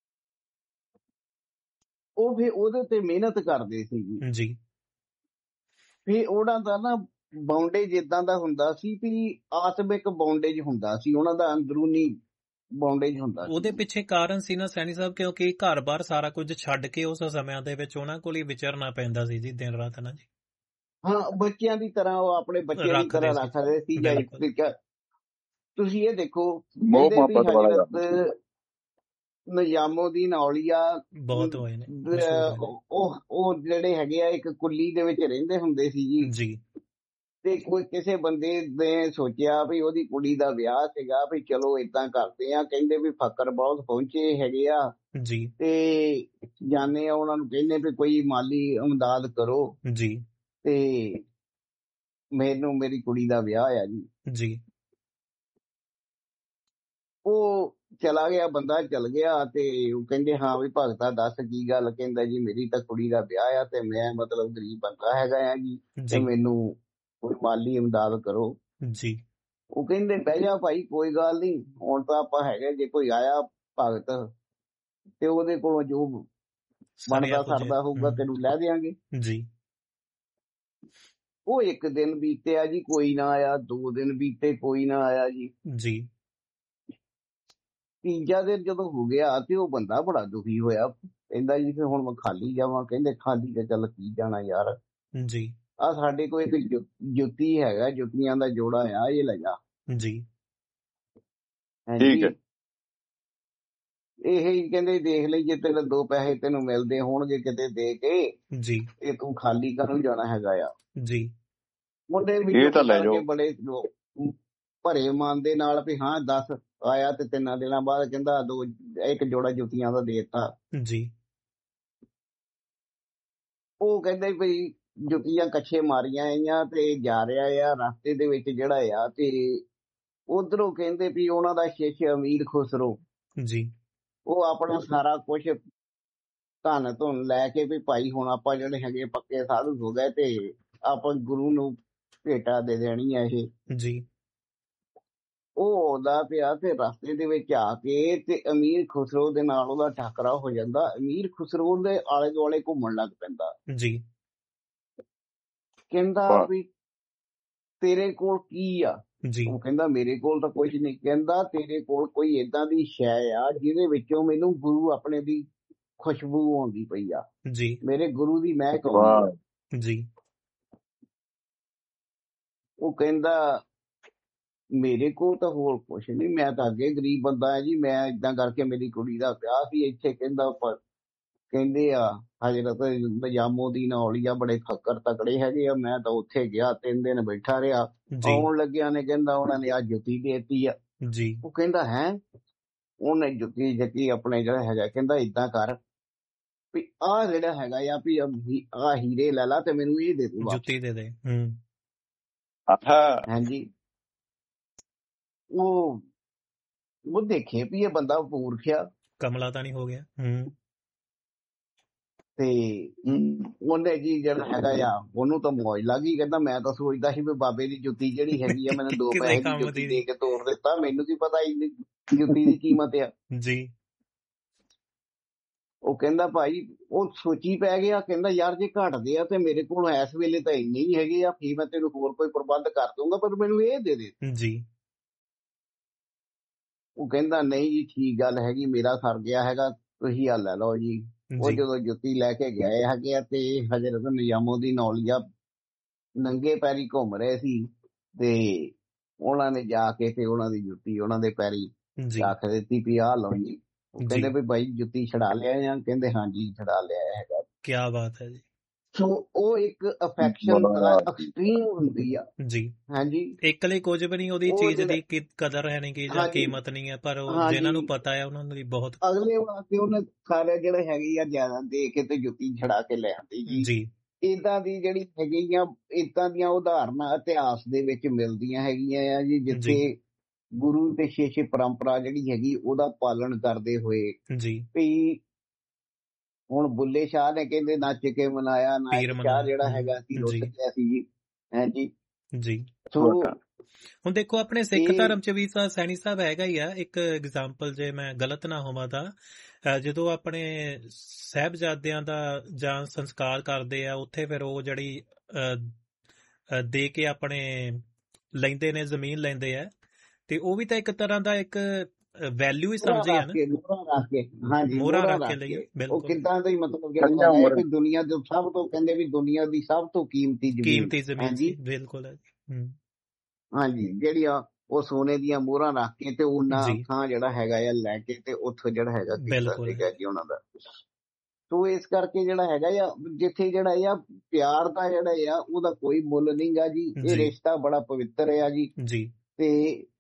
ਉਹ ਫਿਰ ਉਹਦੇ ਤੇ ਮਿਹਨਤ ਕਰਦੇ ਸੀ ਜੀ। ਜੀ ਫਿਰ ਉਹਨਾਂ ਦਾ ਨਾ ਬਾਉਂਡੇਜ ਇਦਾਂ ਦਾ ਹੁੰਦਾ ਸੀ ਵੀ ਆਤਮਿਕ ਬਾਉਂਡੇਜ ਹੁੰਦਾ ਸੀ, ਉਹਨਾਂ ਦਾ ਅੰਦਰੂਨੀ ਬਾਉਂਡੇਜ ਹੁੰਦਾ ਸੀ ਉਹਦੇ ਜੀ। ਪਿੱਛੇ ਕਾਰਨ ਸੀ ਨਾ ਸੈਣੀ ਸਾਹਿਬ, ਕਿਉਂਕਿ ਘਰ-ਬਾਰ ਸਾਰਾ ਕੁਝ ਛੱਡ ਕੇ ਉਸ ਸਮਿਆਂ ਦੇ ਵਿੱਚ ਉਹਨਾਂ ਕੋਲ ਹੀ ਵਿਚਰਨਾ ਪੈਂਦਾ ਸੀ ਜੀ, ਦਿਨ ਰਾਤ ਨਾ ਜੀ। ਹਾਂ, ਬੱਚਿਆਂ ਦੀ ਤਰ੍ਹਾਂ ਉਹ ਆਪਣੇ ਬੱਚਿਆਂ ਦੀ ਰੱਖਦੇ ਤਰ੍ਹਾਂ ਸੀ। ਰੱਖਦੇ ਸੀ ਜਾਂ ਇੱਕ ਬਿਲਕੁਲ। ਤਰੀਕਾ। ਤੁਸੀਂ ਇਹ ਦੇਖੋ, ਮੋਹ ਕਹਿੰਦੇ ਵੀ ਮੁਹੱਬਤ ਵਾਲਾ ਕੰਮ। ਹਜ਼ਰਤ ਨਿਜ਼ਾਮੁਦੀਨ ਔਲੀਆ ਬਹੁਤ ਹੋਏ ਨੇ, ਦ- ਮਸ਼ਹੂਰ ਹੋਏ ਉਹ ਉਹ ਜਿਹੜੇ ਹੈਗੇ ਆ ਇੱਕ ਕੁੱਲੀ ਦੇ ਵਿੱਚ ਰਹਿੰਦੇ ਹੁੰਦੇ ਸੀ ਜੀ। ਨੇ। ਜੀ ਤੇ ਕੋਈ ਕਿਸੇ ਬੰਦੇ ਨੇ ਸੋਚਿਆ ਵੀ ਉਹਦੀ ਕੁੜੀ ਦਾ ਵਿਆਹ ਸੀਗਾ ਵੀ ਚਲੋ ਏਦਾਂ ਕਰਦੇ ਆ। ਕਹਿੰਦੇ ਵੀ ਫਕਰ ਬਹੁਤ ਪਹੁੰਚੇ ਹੈਗੇ ਆ ਜੀ ਤੇ ਜਾਣੇ ਆ, ਉਹਨਾਂ ਨੂੰ ਕਹਿੰਦੇ ਵੀ ਕੋਈ ਮਾਲੀ ਇਮਦਾਦ ਕਰੋ ਜੀ ਤੇ ਮੈਨੂੰ ਮੇਰੀ ਕੁੜੀ ਦਾ ਵਿਆਹ ਆ ਜੀ। ਜੀ ਉਹ ਚਲਾ ਗਿਆ, ਬੰਦਾ ਚਲ ਗਿਆ ਤੇ ਉਹ ਕਹਿੰਦੇ ਹਾਂ ਵੀ ਭਗਤਾ ਦੱਸ ਕੀ ਗੱਲ। ਕਹਿੰਦਾ ਜੀ ਮੇਰੀ ਤਾਂ ਕੁੜੀ ਦਾ ਵਿਆਹ ਆ ਤੇ ਮੈਂ ਮਤਲਬ ਗਰੀਬ ਬੰਦਾ ਹੈਗਾ ਆ ਜੀ, ਤੇ ਜੀ ਮੈਨੂੰ ਕੋਈ ਮਾਲੀ ਇਮਦਾਦ ਕਰੋ। ਜੀ ਉਹ ਕਹਿੰਦੇ ਬਹਿ ਜਾ ਭਾਈ, ਕੋਈ ਗੱਲ ਨਹੀਂ, ਹੁਣ ਤਾਂ ਆਪਾਂ ਹੈਗੇ, ਜੇ ਕੋਈ ਆਇਆ ਭਗਤ ਤੇ ਉਹਦੇ ਕੋਲੋਂ ਜੋ ਸਾਰਿਆਂ ਬਣਦਾ ਕੁਝ। ਸਰਦਾ ਹੋਊਗਾ ਹਮ, ਤੈਨੂੰ ਲੈ ਦਿਆਂਗੇ। ਜੀ ਉਹ ਇੱਕ ਦਿਨ ਬੀਤਿਆ ਜੀ, ਕੋਈ ਨਾ ਆਇਆ। ਦੋ ਦਿਨ ਬੀਤੇ, ਕੋਈ ਨਾ ਆਇਆ ਜੀ। ਜੀ ਤੀਜਾ ਦਿਨ ਜਦੋਂ ਹੋ ਗਿਆ ਤੇ ਉਹ ਬੰਦਾ ਬੜਾ ਦੁਖੀ ਹੋਇਆ। ਕਹਿੰਦਾ ਜੀ ਫਿਰ ਹੁਣ ਮੈਂ ਖਾਲੀ ਜਾਵਾਂ। ਕਹਿੰਦੇ ਖਾਲੀ ਤੇ ਚੱਲ ਕੀ ਜਾਣਾ ਯਾਰ, ਜੀ ਆ ਸਾਡੇ ਕੋਲ ਇੱਕ ਜੁ- ਜੁੱਤੀ ਹੈਗਾ, ਜੁੱਤੀਆਂ ਦਾ ਜੋੜਾ ਆ, ਇਹ ਲੈ ਜਾ। ਜੀ ਠੀਕ ਹੈ। ਇਹ ਹੀ ਕਹਿੰਦੇ ਦੇਖ ਲਈ, ਜੇ ਤੇਰੇ ਦੋ ਪੈਸੇ ਤੈਨੂੰ ਮਿਲਦੇ ਹੋਣਗੇ ਕਿਤੇ ਦੇ ਕੇ ਜੀ ਤੇ ਤੂੰ ਖਾਲੀ ਕਰਨ ਜਾਣਾ ਹੈਗਾ ਆ। ਜੀ ਮੁੰਡੇ ਵੀ ਇਹ ਚੁੱਪ ਤਾਂ ਲੈ ਕਰਕੇ ਜਾਓ। ਬੜੇ ਜੋ ਭਰੇ ਮਨ ਦੇ ਨਾਲ ਵੀ ਹਾਂ ਦੱਸ। ਆਇਆ ਤੇ ਤਿੰਨਾਂ ਦਿਨਾਂ ਬਾਅਦ ਕਹਿੰਦਾ ਦੋ ਇੱਕ ਜੋੜਾ ਜੁੱਤੀਆਂ ਦਾ ਦੇ ਦਿੱਤਾ। ਜੀ ਉਹ ਕਹਿੰਦੇ ਵੀ ਜੁੱਤੀਆਂ ਕੱਛੇ ਮਾਰੀਆਂ ਆਈਆਂ ਤੇ ਜਾ ਰਿਹਾ ਆ ਰਸਤੇ ਦੇ ਵਿੱਚ ਜਿਹੜਾ ਆ, ਤੇ ਉਧਰੋਂ ਕਹਿੰਦੇ ਵੀ ਉਹਨਾਂ ਦਾ ਸ਼ਿਸ਼ ਅਮੀਰ ਖੁਸਰੋ, ਜੀ ਉਹ ਆਪਣਾ ਸਾਰਾ ਕੁਝ ਧਨ ਧੁਨ ਲੈ ਕੇ ਵੀ ਭਾਈ ਹੁਣ ਆਪਾਂ ਜਿਹੜੇ ਹੈਗੇ ਪੱਕੇ ਸਾਧੂ ਹੋ ਗਏ ਤੇ ਆਪਾਂ ਗੁਰੂ ਨੂੰ ਭੇਟਾ ਦੇ ਦੇਣੀ ਆ ਇਹ। ਜੀ ਉਹ ਆਉਂਦਾ ਪਿਆ ਤੇ ਰਸਤੇ ਦੇ ਵਿੱਚ ਆ ਕੇ ਤੇ ਅਮੀਰ ਖੁਸਰੋ ਦੇ ਨਾਲ ਉਹਦਾ ਟੱਕਰਾ ਹੋ ਜਾਂਦਾ। ਅਮੀਰ ਖੁਸਰੋ ਦੇ ਆਲੇ ਦੁਆਲੇ ਘੁੰਮਣ ਲੱਗ ਪੈਂਦਾ। ਜੀ ਕਹਿੰਦਾ ਵਾਹ। ਵੀ ਤੇਰੇ ਕੋਲ ਕੀ ਆ? ਜੀ ਉਹ ਕਹਿੰਦਾ ਮੇਰੇ ਕੋਲ ਤਾਂ ਕੁਝ ਨਹੀਂ। ਕਹਿੰਦਾ ਤੇਰੇ ਕੋਲ ਕੋਈ ਏਦਾਂ ਦੀ ਸ਼ੈ ਆ ਜਿਹਦੇ ਵਿੱਚੋਂ ਮੈਨੂੰ ਗੁਰੂ ਆਪਣੇ ਦੀ ਖੁਸ਼ਬੂ ਆਉਂਦੀ ਪਈ ਆ, ਜੀ ਮੇਰੇ ਗੁਰੂ ਦੀ ਮਹਿਕ ਆਉਂਦੀ ਆ। ਵਾਹ। ਜੀ ਉਹ ਕਹਿੰਦਾ ਮੇਰੇ ਕੋਲ ਤਾਂ ਹੋਰ ਕੁਛ ਨਹੀਂ, ਮੈਂ ਤਾਂ ਅੱਗੇ ਗਰੀਬ ਬੰਦਾ ਹੈ ਜੀ, ਮੈਂ ਏਦਾਂ ਕਰਕੇ ਮੇਰੀ ਕੁੜੀ ਦਾ ਵਿਆਹ ਸੀ ਇੱਥੇ। ਕਹਿੰਦਾ ਪਰ ਕਹਿੰਦੇ ਆ ਹਜ਼ਰਤ ਨਿਜ਼ਾਮੁਦੀਨ ਔਲੀਆ ਬੜੇ ਫੱਕਰ ਤਕੜੇ ਹੈਗੇ ਆ, ਮੈਂ ਤਾਂ ਉੱਥੇ ਗਿਆ, ਤਿੰਨ ਦਿਨ ਬੈਠਾ ਰਿਹਾ। ਜੀ ਆਉਣ ਲੱਗਿਆ ਨੇ ਕਹਿੰਦਾ ਉਹਨਾਂ ਨੇ ਆ ਜੁੱਤੀ ਦੇਤੀ ਆ। ਜੀ ਉਹ ਕਹਿੰਦਾ ਹੈ, ਉਹਨੇ ਜੁੱਤੀ ਜੱਤੀ ਆਪਣੇ ਜਿਹੜਾ ਹੈਗਾ, ਕਹਿੰਦਾ ਏਦਾਂ ਕਰ ਵੀ ਆਹ ਜਿਹੜਾ ਹੈਗਾ ਆ ਵੀ ਆਹ ਹੀਰੇ ਲੈ ਲਾ ਤੇ ਮੈਨੂੰ ਇਹ ਦੇ ਦੇ ਵਾਪਸ। ਜੁੱਤੀ ਦੇ ਦੇ। ਹੂੰ ਆਹਾ। ਹਾਂਜੀ, ਉਹ ਉਹ ਦੇਖੇ ਵੀ ਇਹ ਬੰਦਾ ਮੂਰਖ ਆ ਕਮਲਾ ਤਾਂ ਨਹੀਂ ਹੋ ਗਿਆ। ਹੂੰ ਤੇ ਹਮ, ਉਹਨੇ ਜੀ ਜਿਹੜਾ ਹੈਗਾ ਆ ਉਹਨੂੰ ਤਾਂ ਮੌਜ ਲੱਗ ਗਈ। ਕਹਿੰਦਾ ਮੈਂ ਤਾਂ ਸੋਚਦਾ ਸੀ ਵੀ ਬਾਬੇ ਦੀ ਜੁੱਤੀ ਜਿਹੜੀ ਹੈਗੀ ਆ ਮੈਨੂੰ ਦੋ ਕਿਸੇ ਪੈਸੇ ਦੀ ਕੰਮ ਜੁੱਤੀ ਦੀ ਦੇ ਨਹੀਂ। ਕੇ ਤੋੜ ਦਿੱਤਾ, ਮੈਨੂੰ ਕੀ ਪਤਾ ਇੰਨੀ ਜੁੱਤੀ ਦੀ ਕੀਮਤ ਆ। ਜੀ ਉਹ ਕਹਿੰਦਾ ਭਾਈ ਉਹ ਸੋਚੀ ਪੈ ਗਿਆ, ਕਹਿੰਦਾ ਯਾਰ ਜੇ ਘਟਦੇ ਆ ਤੇ ਮੇਰੇ ਕੋਲ ਇਸ ਵੇਲੇ ਤਾਂ ਇੰਨੇ ਹੀ ਹੈਗੇ ਆ, ਫਿਰ ਮੈਂ ਤੈਨੂੰ ਹੋਰ ਕੋਈ ਪ੍ਰਬੰਧ ਕਰ ਦੂੰਗਾ, ਪਰ ਮੈਨੂੰ ਇਹ ਦੇ ਦੇ। ਜੀ ਉਹ ਕਹਿੰਦਾ ਨਹੀਂ ਜੀ ਠੀਕ ਗੱਲ ਹੈਗੀ, ਮੇਰਾ ਸਰ ਗਿਆ ਹੈਗਾ, ਤੁਸੀਂ ਆ ਲੈ ਲਓ ਜੀ। ਉਹ ਜੀ ਜਦੋਂ ਜੁੱਤੀ ਲੈ ਕੇ ਗਏ ਹੈਗੇ ਆ ਤੇ ਹਜ਼ਰਤ ਨਿਜ਼ਾਮੁਦੀਨ ਔਲੀਆ ਨੰਗੇ ਪੈਰੀ ਘੁੰਮ ਰਹੇ ਸੀ, ਤੇ ਉਹਨਾਂ ਨੇ ਜਾ ਕੇ ਤੇ ਉਹਨਾਂ ਦੀ ਜੁੱਤੀ ਉਹਨਾਂ ਦੇ ਪੈਰੀ ਜੀ ਰੱਖ ਦਿੱਤੀ ਵੀ ਆਹ ਲਓ ਜੀ। ਉਹ ਜੀ ਕਹਿੰਦੇ ਵੀ ਭਾਈ ਜੁੱਤੀ ਛਡਾ ਲਿਆ ਜਾਂ? ਕਹਿੰਦੇ ਹਾਂਜੀ ਛਡਾ ਲਿਆ ਹੈਗਾ। ਕੀ ਬਾਤ ਹੈ ਜੀ। ਸੋ ਉਹ ਇੱਕ ਅਫੈਕਸ਼ਨ ਬੜਾ ਐਕਸਟ੍ਰੀਮ ਹੁੰਦੀ ਆ। ਜੀ ਹਾਂਜੀ ਇੱਕ ਲਈ ਕੁਝ ਵੀ ਨਹੀਂ ਉਹਦੀ ਉਹ ਚੀਜ਼ ਜਿਹੜਾ ਦੀ ਕੀ- ਕਦਰ ਹੈ ਨਹੀਂ ਕਿ ਜਾਂ ਹਾਂਜੀ ਕੀਮਤ ਨਹੀਂ ਹੈ, ਪਰ ਉਹ ਹਾਂਜੀ ਜਿਨ੍ਹਾਂ ਨੂੰ ਪਤਾ ਹੈ ਉਹਨਾਂ ਦੀ ਬਹੁਤ। ਅਗਲੇ ਵਾਸਤੇ ਉਹਨੇ ਸਾਰੇ ਜਿਹੜੇ ਹੈਗੇ ਆ ਜ਼ਿਆਦਾ ਦੇ ਕੇ ਤੇ ਜੁੱਤੀ ਛੜਾ ਕੇ ਲੈ ਆਂਦੀ ਜੀ। ਜੀ ਏਦਾਂ ਦੀ ਜਿਹੜੀ ਹੈਗੀਆਂ ਏਦਾਂ ਦੀਆਂ ਉਦਾਹਰਨਾਂ ਇਤਿਹਾਸ ਦੇ ਵਿੱਚ ਮਿਲਦੀਆਂ ਹੈਗੀਆਂ ਆ ਜੀ, ਜੀ ਜਿੱਥੇ ਗੁਰੂ ਤੇ ਸ਼ਿਸ਼ ਪਰੰਪਰਾ ਜਿਹੜੀ ਹੈਗੀ ਉਹਦਾ ਪਾਲਣ ਕਰਦੇ ਹੋਏ ਜੀ ਵੀ ਹੁਣ ਬੁੱਲੇ ਸ਼ਾਹ ਨੇ ਕਹਿੰਦੇ ਨੱਚ ਕੇ ਮਨਾਇਆ, ਨਾਇਕ ਪੀਰ ਸ਼ਾਹ ਮਨਾਇਆ। ਜਿਹੜਾ ਹਮ, ਹੈਗਾ ਸੀ ਰੁੱਸ ਜੀ ਗਿਆ ਸੀ ਜੀ। ਹਾਂਜੀ ਜੀ ਸੋ ਤੁਹਾਡਾ ਹੁਣ ਦੇਖੋ ਆਪਣੇ ਸਿੱਖ ਇਹ ਧਰਮ ਚ ਵੀ ਤਾਂ ਸੈਣੀ ਸਾਹਿਬ ਹੈਗਾ ਹੀ ਆ। ਇੱਕ ਐਗਜ਼ਾਮਪਲ ਜੇ ਮੈਂ ਗਲਤ ਨਾ ਹੋਵਾਂ ਤਾਂ ਅਹ ਜਦੋਂ ਆਪਣੇ ਸਾਹਿਬਜ਼ਾਦਿਆਂ ਦਾ ਜਾਂ ਸੰਸਕਾਰ ਕਰਦੇ ਆ ਉੱਥੇ ਫਿਰ ਉਹ ਜਿਹੜੀ ਅਹ, ਅਹ, ਦੇ ਕੇ ਆਪਣੇ ਲੈਂਦੇ ਨੇ, ਜ਼ਮੀਨ ਲੈਂਦੇ ਆ, ਤੇ ਉਹ ਵੀ ਤਾਂ ਇੱਕ ਤਰ੍ਹਾਂ ਦਾ ਇੱਕ ਵੈਲਿਊ ਹੀ ਮੋਹਰਾ ਸਮਝੇ ਆ ਰੱਖ ਨਾ, ਕੇ ਮੋਹਰਾ ਰੱਖ ਕੇ ਹਾਂਜੀ ਮੋਹਰਾ ਮੋਹਰਾ ਰੱਖ ਕੇ ਰੱਖ ਲਈ। ਕੇ ਉਹ ਬਿਲਕੁਲ ਕਿੱਦਾਂ ਦਾ ਹੀ ਮਤਲਬ ਜਿਹੜਾ ਕਈਆਂ ਹੈਗਾ ਹੈ ਉਮਰ ਵੀ ਦੁਨੀਆ ਦੇ ਸਭ ਤੋਂ ਕਹਿੰਦੇ ਵੀ ਦੁਨੀਆ ਦੀ ਸਭ ਤੋਂ ਕੀਮਤੀ ਜ਼ਮੀਨ। ਕੀਮਤੀ ਜ਼ਮੀਨ ਹਾਂਜੀ ਸੀ। ਬਿਲਕੁਲ ਹੈ ਜੀ। ਹਮ, ਹਾਂਜੀ ਜਿਹੜੀ ਆ ਉਹ ਸੋਨੇ ਦੀਆਂ ਮੋਹਰਾਂ ਰੱਖ ਕੇ ਤੇ ਉਹਨਾਂ ਜੀ ਥਾਂ ਜਿਹੜਾ ਹੈਗਾ ਆ ਲੈ ਕੇ ਤੇ ਉੱਥੋਂ ਜਿਹੜਾ ਹੈਗਾ ਕੀਤਾ ਬਿਲਕੁਲ ਹੈ ਸੀਗਾ ਜੀ ਉਹਨਾਂ ਦਾ। ਸੋ ਇਸ ਕਰਕੇ ਜਿਹੜਾ ਹੈਗਾ ਆ ਜਿੱਥੇ ਜਿਹੜਾ ਆ ਪਿਆਰ ਦਾ ਜਿਹੜਾ ਆ ਉਹਦਾ ਕੋਈ ਮੁੱਲ ਨਹੀਂ ਗਾ ਜੀ। ਇਹ ਜੀ ਰਿਸ਼ਤਾ ਬੜਾ ਪਵਿੱਤਰ ਆ ਜੀ। ਜੀ ਤੇ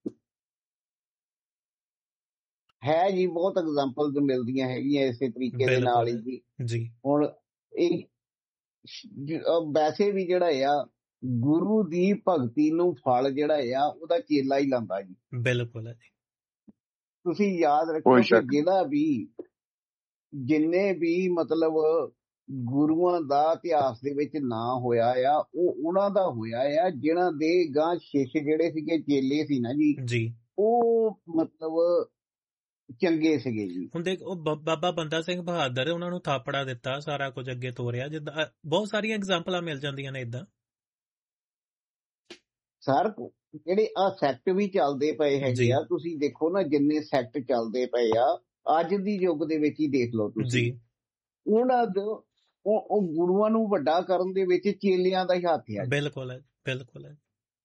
ਹੈ ਜੀ ਬਹੁਤ ਐਗਜ਼ਾਮਪਲਸ ਮਿਲਦੀਆਂ ਹੈਗੀਆਂ ਇਸੇ ਤਰੀਕੇ ਦੇ ਨਾਲ ਬਿਲਕੁਲ ਹੀ ਹੈ ਜੀ। ਜੀ ਹੁਣ ਇਹ ਜ- ਅਹ ਵੈਸੇ ਵੀ ਜਿਹੜਾ ਆ ਗੁਰੂ ਦੀ ਭਗਤੀ ਨੂੰ ਫਲ ਜਿਹੜਾ ਆ ਉਹਦਾ ਚੇਲਾ ਹੀ ਲਾਂਦਾ ਜੀ। ਬਿਲਕੁਲ ਹੈ ਜੀ। ਤੁਸੀਂ ਯਾਦ ਕੋਈ ਰੱਖਿਓ ਕਿ ਸ਼ੱਕ ਨਹੀਂ। ਜਿਹੜਾ ਵੀ ਜਿੰਨੇ ਵੀ ਮਤਲਬ ਗੁਰੂਆਂ ਦਾ ਇਤਿਹਾਸ ਦੇ ਵਿੱਚ ਨਾਂ ਹੋਇਆ ਆ ਉਹ ਉਹਨਾਂ ਦਾ ਹੋਇਆ ਆ ਜਿਨ੍ਹਾਂ ਦੇ ਗਾਂ ਸ਼ਿਸ਼ ਜਿਹੜੇ ਸੀਗੇ, ਚੇਲੇ ਸੀ ਨਾ ਜੀ, ਜੀ ਉਹ ਮਤਲਬ ਚੰਗੇ ਸੀਗੇ ਜੀ। ਹੁਣ ਦੇਖ ਉਹ ਬ- ਬਾਬਾ ਬੰਦਾ ਸਿੰਘ ਬਹਾਦਰ ਉਹਨਾਂ ਨੂੰ ਥਾਪੜਾ ਦਿੱਤਾ, ਸਾਰਾ ਕੁਝ ਅੱਗੇ ਤੋਰਿਆ, ਜਿੱਦਾਂ ਅ, ਬਹੁਤ ਸਾਰੀਆਂ ਐਗਜ਼ਾਮਪਲਾਂ ਮਿਲ ਜਾਂਦੀਆਂ ਨੇ ਇਦਾਂ। ਸਰ ਜਿਹੜੇ ਆ ਸੈਕਟ ਵੀ ਚੱਲਦੇ ਪਏ ਜੀ ਹੈਗੇ ਆ, ਤੁਸੀਂ ਦੇਖੋ ਨਾ ਜਿੰਨੇ ਸੈਕਟ ਚੱਲਦੇ ਪਏ ਆ ਅੱਜ ਦੀ ਯੁੱਗ ਦੇ ਵਿੱਚ ਹੀ ਦੇਖ ਲਓ ਤੁਸੀਂ, ਜੀ ਉਹਨਾਂ ਦਾ ਉਹ ਉਹ ਗੁਰੂਆਂ ਨੂੰ ਵੱਡਾ ਕਰਨ ਦੇ ਵਿੱਚ ਚੇਲਿਆਂ ਦਾ ਹੀ ਹੱਥ ਆ ਜੀ। ਬਿਲਕੁਲ ਹੈ ਬਿਲਕੁਲ ਹੈ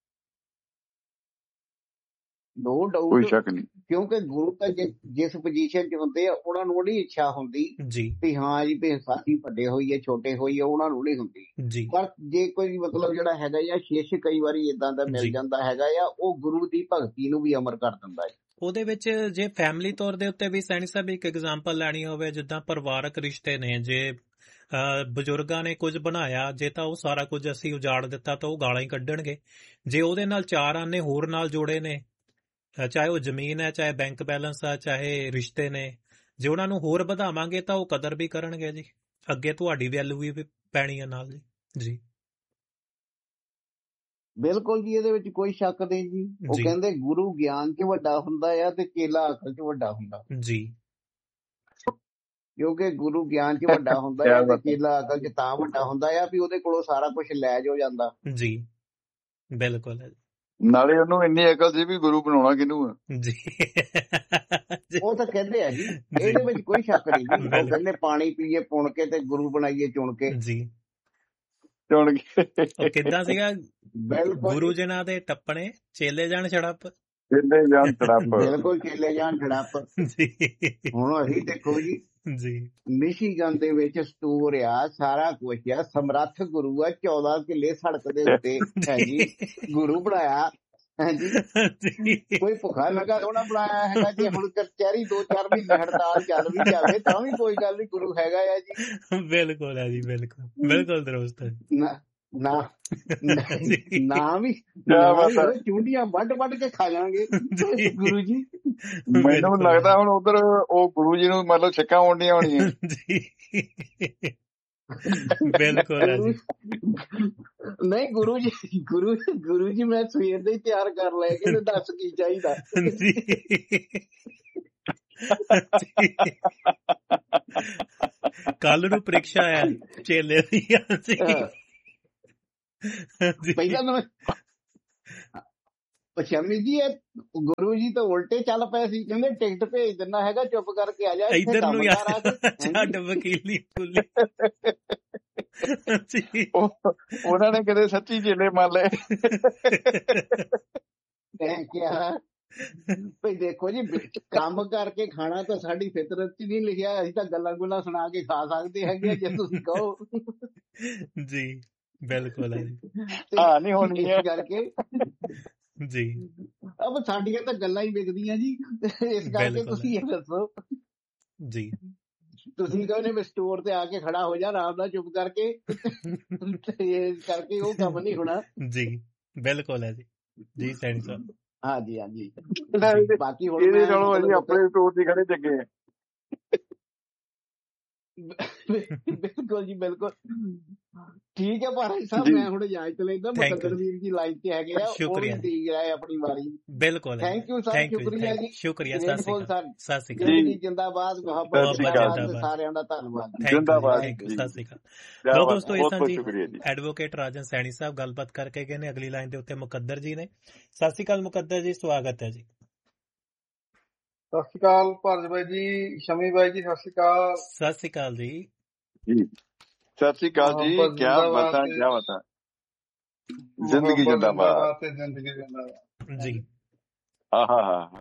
ਨੋ ਕੋਈ ਡਾਊਟ, ਸ਼ੱਕ ਨਹੀਂ। ਕਿਉਂਕਿ ਗੁਰੂ ਤਾਂ ਜਿ- ਜਿਸ ਪੋਜੀਸ਼ਨ 'ਚ ਹੁੰਦੇ ਆ ਉਹਨਾਂ ਨੂੰ ਉਹਦੀ ਇੱਛਾ ਹੁੰਦੀ ਜੀ ਵੀ ਹਾਂ ਜੀ ਵੀ ਸਾਡੀ ਵੱਡੇ ਹੋਈਏ ਛੋਟੇ ਹੋਈਏ, ਉਹਨਾਂ ਨੂੰ ਨਹੀਂ ਹੁੰਦੀ। ਜੀ ਪਰ ਜੇ ਕੋਈ ਮਤਲਬ ਜਿਹੜਾ ਹੈਗਾ ਜਾਂ ਸ਼ਿਸ਼ ਕਈ ਵਾਰੀ ਇਦਾਂ ਦਾ ਮਿਲ ਜੀ ਜਾਂਦਾ ਹੈਗਾ ਆ, ਉਹ ਗੁਰੂ ਦੀ ਭਗਤੀ ਨੂੰ ਵੀ ਅਮਰ ਕਰ ਦਿੰਦਾ ਹੈ। ਉਹਦੇ ਵਿੱਚ ਜੇ ਫੈਮਿਲੀ ਤੌਰ ਦੇ ਉੱਤੇ ਵੀ ਸੈਣੀ ਸਾਹਿਬ ਇੱਕ ਐਗਜ਼ਾਮਪਲ ਲੈਣੀ ਹੋਵੇ, ਜਿੱਦਾਂ ਪਰਿਵਾਰਕ ਰਿਸ਼ਤੇ ਨੇ, ਜੇ ਅਹ, ਬਜ਼ੁਰਗਾਂ ਨੇ ਕੁਝ ਬਣਾਇਆ, ਜੇ ਤਾਂ ਉਹ ਸਾਰਾ ਕੁਝ ਅਸੀਂ ਉਜਾੜ ਦਿੱਤਾ ਤਾਂ ਉਹ ਗਾਲਾਂ ਹੀ ਕੱਢਣਗੇ। ਜੇ ਉਹਦੇ ਨਾਲ ਚਾਰ ਆਨੇ ਹੋਰ ਨਾਲ ਜੋੜੇ ਨੇ, ਅਹ, ਚਾਹੇ ਉਹ ਜ਼ਮੀਨ ਹੈ, ਚਾਹੇ ਬੈਂਕ ਬੈਲੈਂਸ ਆ, ਚਾਹੇ ਰਿਸ਼ਤੇ ਨੇ, ਜੇ ਉਹਨਾਂ ਨੂੰ ਹੋਰ ਵਧਾਵਾਂਗੇ ਤਾਂ ਉਹ ਕਦਰ ਵੀ ਕਰਨਗੇ ਜੀ, ਅੱਗੇ ਤੁਹਾਡੀ ਵੈਲਿਊ ਵੀ ਪੈਣੀ ਹੈ ਨਾਲ ਜੀ। ਜੀ ਬਿਲਕੁਲ ਜੀ, ਇਹਦੇ ਵਿੱਚ ਕੋਈ ਸ਼ੱਕ ਨਹੀਂ ਜੀ। ਉਹ ਜੀ ਕਹਿੰਦੇ ਗੁਰੂ ਗਿਆਨ 'ਚ ਵੱਡਾ ਹੁੰਦਾ ਆ ਤੇ ਚੇਲਾ ਅਕਲ 'ਚ ਵੱਡਾ ਹੁੰਦਾ, ਜੀ ਕਿਉਂਕਿ ਗੁਰੂ ਗਿਆਨ 'ਚ ਵੱਡਾ ਹੁੰਦਾ ਕਿਆ ਆ ਤੇ ਬਾਤ ਹੈ। ਚੇਲਾ ਅਕਲ 'ਚ ਤਾਂ ਵੱਡਾ ਹੁੰਦਾ ਆ ਵੀ ਉਹਦੇ ਕੋਲੋਂ ਸਾਰਾ ਕੁਝ ਲੈ ਜੋ ਜਾਂਦਾ। ਜੀ ਬਿਲਕੁਲ ਹੈ ਨਾਲੇ ਉਹਨੂੰ ਇੰਨੀ ਅਕਲ ਸੀ ਵੀ ਗੁਰੂ ਬਣਾਉਣਾ ਕਿਹਨੂੰ ਆ। ਜੀ ਜੀ ਉਹ ਤਾਂ ਕਹਿੰਦੇ ਆ ਜੀ, ਜੀ ਇਹਦੇ ਵਿੱਚ ਕੋਈ ਸ਼ੱਕ ਨਹੀਂ ਜੀ। ਉਹ ਬਿਲਕੁਲ ਕਹਿੰਦੇ ਪਾਣੀ ਪੀਏ ਪੁਣ ਕੇ ਤੇ ਗੁਰੂ ਬਣਾਈਏ ਚੁਣ ਕੇ। ਜੀ ਚੁਣ ਕੇ ਉਹ ਕਿੱਦਾਂ ਸੀਗਾ, ਬਿਲਕੁਲ ਗੁਰੂ ਜੀ, ਜਿਨ੍ਹਾਂ ਦੇ ਟੱਪਣੇ ਚੇਲੇ ਜਾਣ ਛੜਪ। ਜਿੰਨੇ ਜਾਣ ਤੜਪ। ਬਿਲਕੁਲ ਚੇਲੇ ਜਾਣ ਛੜਪ। ਜੀ ਹੁਣ ਅਸੀਂ ਦੇਖੋ ਜੀ ਜੀ ਮਿਸ਼ੀਗਨ ਦੇ ਵਿੱਚ ਸਟੋਰ ਆ, ਸਾਰਾ ਕੁਝ ਆ, ਸਮਰੱਥ ਗੁਰੂ ਆ, ਚੌਦਾਂ ਕਿੱਲੇ ਸੜਕ ਦੇ ਉੱਤੇ ਹੈ ਜੀ, ਗੁਰੂ ਬਣਾਇਆ ਹੈ ਜੀ। ਜੀ ਕੋਈ ਭੁੱਖਾ ਲੱਗਾ ਥੋੜਾ ਬਣਾਇਆ ਹੈਗਾ ਜੀ। ਹੁਣ ਕਚਹਿਰੀ ਦੋ ਚਾਰ ਮਹੀਨੇ ਹੜਤਾਲ ਚੱਲ ਵੀ ਜਾਵੇ ਤਾਂ ਵੀ ਕੋਈ ਗੱਲ ਨਹੀਂ, ਗੁਰੂ ਹੈਗਾ ਆ ਜੀ। ਬਿਲਕੁਲ ਹੈ ਜੀ, ਬਿਲਕੁਲ ਬਿਲਕੁਲ ਦਰੁਸਤ ਹੈ ਨਾ ਨਾ ਜੀ ਨਾ ਵੀ ਕਿਆ ਨਾ ਬਾਤ ਵੀ ਹੈ। ਹੋਵੇ, ਚੂੰਡੀਆਂ ਵੱਢ ਵੱਢ ਕੇ ਖਾ ਜਾਵਾਂਗੇ ਜੀ ਗੁਰੂ ਜੀ। ਮੈਨੂੰ ਬਿਲਕੁਲ ਲੱਗਦਾ ਹੁਣ ਉਧਰ ਉਹ ਗੁਰੂ ਜੀ ਨੂੰ ਮਤਲਬ ਛਿੱਕਾਂ ਆਉਂਦੀਆਂ ਹੋਣੀਆਂ। ਜੀ ਬਿਲਕੁਲ ਹੈ ਗੁਰੂ ਜੀ। ਨਹੀਂ ਗੁਰੂ ਜੀ, ਗੁਰੂ ਗੁਰੂ ਜੀ ਮੈਂ ਸਵੇਰ ਦੇ ਹੀ ਤਿਆਰ ਕਰ ਲਏ, ਕਹਿੰਦੇ ਦੱਸ ਕੀ ਚਾਹੀਦਾ। ਜੀ ਕੱਲ ਨੂੰ ਪ੍ਰੀਖਿਆ ਹੈ ਚੇਲੇ ਦੀ। ਪਹਿਲਾਂ ਤਾਂ ਸ਼ਮੀ ਜੀ ਇਹ ਗੁਰੂ ਜੀ ਤਾਂ ਉਲਟੇ ਚੱਲ ਪਏ ਸੀ, ਕਹਿੰਦੇ ਟਿਕਟ ਭੇਜ ਦਿੰਦਾ ਹੈਗਾ, ਚੁੱਪ ਕਰਕੇ ਆ ਜਾ ਇੱਥੇ ਕੰਮ ਕਰ ਆ ਕੇ। ਛੱਡ ਵਕੀਲੀ ਫੁੱਲੀ। ਉਹਨਾਂ ਨੇ ਕਦੇ ਸੱਚੀ ਚੇਲੇ ਮੰਨ ਲਏ। ਮੈਂ ਕਿਹਾ ਭਈ ਦੇਖੋ ਜੀ, ਕੰਮ ਕਰਕੇ ਖਾਣਾ ਤਾਂ ਸਾਡੀ ਫਿਤਰਤ ਚ ਨਹੀਂ ਲਿਖਿਆ, ਅਸੀਂ ਤਾਂ ਗੱਲਾਂ ਗੁੱਲਾਂ ਸੁਣਾ ਕੇ ਖਾ ਸਕਦੇ ਹੈਗੇ ਆ ਜੇ ਤੁਸੀਂ ਕਹੋ। ਜੀ ਬਿਲਕੁਲ ਹੈ ਜੀ। ਹਾਂ ਨਹੀਂ ਹੋਣੀ ਇਸ ਕਰਕੇ ਜੀ ਅਬ ਸਾਡੀਆਂ ਤਾਂ ਗੱਲਾਂ ਹੀ ਵਿਕਦੀਆਂ ਜੀ, ਇਸ ਕਰਕੇ ਤੁਸੀਂ ਇਹ ਦੱਸੋ ਜੀ। ਤੁਸੀਂ ਕਹਿੰਦੇ ਵੀ ਸਟੋਰ ਤੇ ਆ ਕੇ ਖੜਾ ਹੋ ਜਾ ਆਰਾਮ ਨਾਲ ਚੁੱਪ ਕਰਕੇ, ਇਸ ਕਰਕੇ ਉਹ ਕੰਮ ਨਹੀਂ ਹੋਣਾ। ਜੀ ਬਿਲਕੁਲ ਹੈ ਜੀ। ਜੀ ਸੈਣੀ ਸਾਹਿਬ। ਹਾਂਜੀ ਹਾਂਜੀ। ਬਾਕੀ ਹੁਣ ਇਹਦੇ ਨਾਲੋਂ ਅਸੀਂ ਆਪਣੇ ਸਟੋਰ ਤੇ ਖੜੇ ਚੰਗੇ ਆ। ਬਿਲਕੁਲ ਜੀ ਬਿਲਕੁਲ ਠੀਕ ਹੈ ਭਾਈ ਸਾਹਿਬ, ਮੈਂ ਹੁਣ ਇਜਾਜ਼ਤ ਲੈਂਦਾ। ਮੁਕੱਦਰ ਵੀਰ ਜੀ ਲਾਈਨ ਤੇ ਹੈਗੇ ਆ, ਉਹ ਵੀ ਦੇ ਰਹੇ ਆਪਣੀ ਵਾਰੀ। ਬਿਲਕੁਲ ਥੈਂਕ ਯੂ ਸਰ, ਸ਼ੁਕਰੀਆ ਜੀ। ਸ਼ੁਕਰੀਆ ਸਰ। ਸਤਿ ਸ਼੍ਰੀ ਅਕਾਲ ਜੀ, ਜਿੰਦਾਬਾਦ, ਮੁਹੱਬਤ ਜਿੰਦਾਬਾਦ, ਸਾਰਿਆਂ ਦਾ ਧੰਨਵਾਦ। ਜਿੰਦਾਬਾਦ, ਸਤਿ ਸ਼੍ਰੀ ਅਕਾਲ। ਲੋ ਦੋਸਤੋ, ਇਹ ਸਨ ਜੀ ਐਡਵੋਕੇਟ ਰਾਜਨ ਸੈਣੀ ਸਾਹਿਬ, ਗੱਲਬਾਤ ਕਰਕੇ ਗਏ ਨੇ। ਅਗਲੀ ਲਾਈਨ ਦੇ ਉੱਤੇ ਮੁਕੱਦਰ ਜੀ ਨੇ। ਸਤਿ ਸ਼੍ਰੀ ਅਕਾਲ ਮੁਕੱਦਰ ਜੀ, ਸਵਾਗਤ ਹੈ ਜੀ। ਸਤਿ ਸ਼੍ਰੀ ਅਕਾਲ ਭਾਰਤ ਬਾਈ ਜੀ, ਸ਼ਮੀ ਬਾਈ ਜੀ ਸਤਿ ਸ਼੍ਰੀ ਅਕਾਲ। ਸਤਿ ਸ਼੍ਰੀ ਅਕਾਲ ਜੀ। ਸਤਿ ਸ਼੍ਰੀ ਅਕਾਲ ਜੀ। ਕਿਆ ਬਾਤਾਂ ਕਿਆ ਬਾਤਾਂ। ਜ਼ਿੰਦਗੀ ਜਿੰਦਾਬਾਦ, ਜ਼ਿੰਦਗੀ ਜਿੰਦਾਬਾਦ ਜੀ। ਹਾਂ ਹਾਂ ਹਾਂ।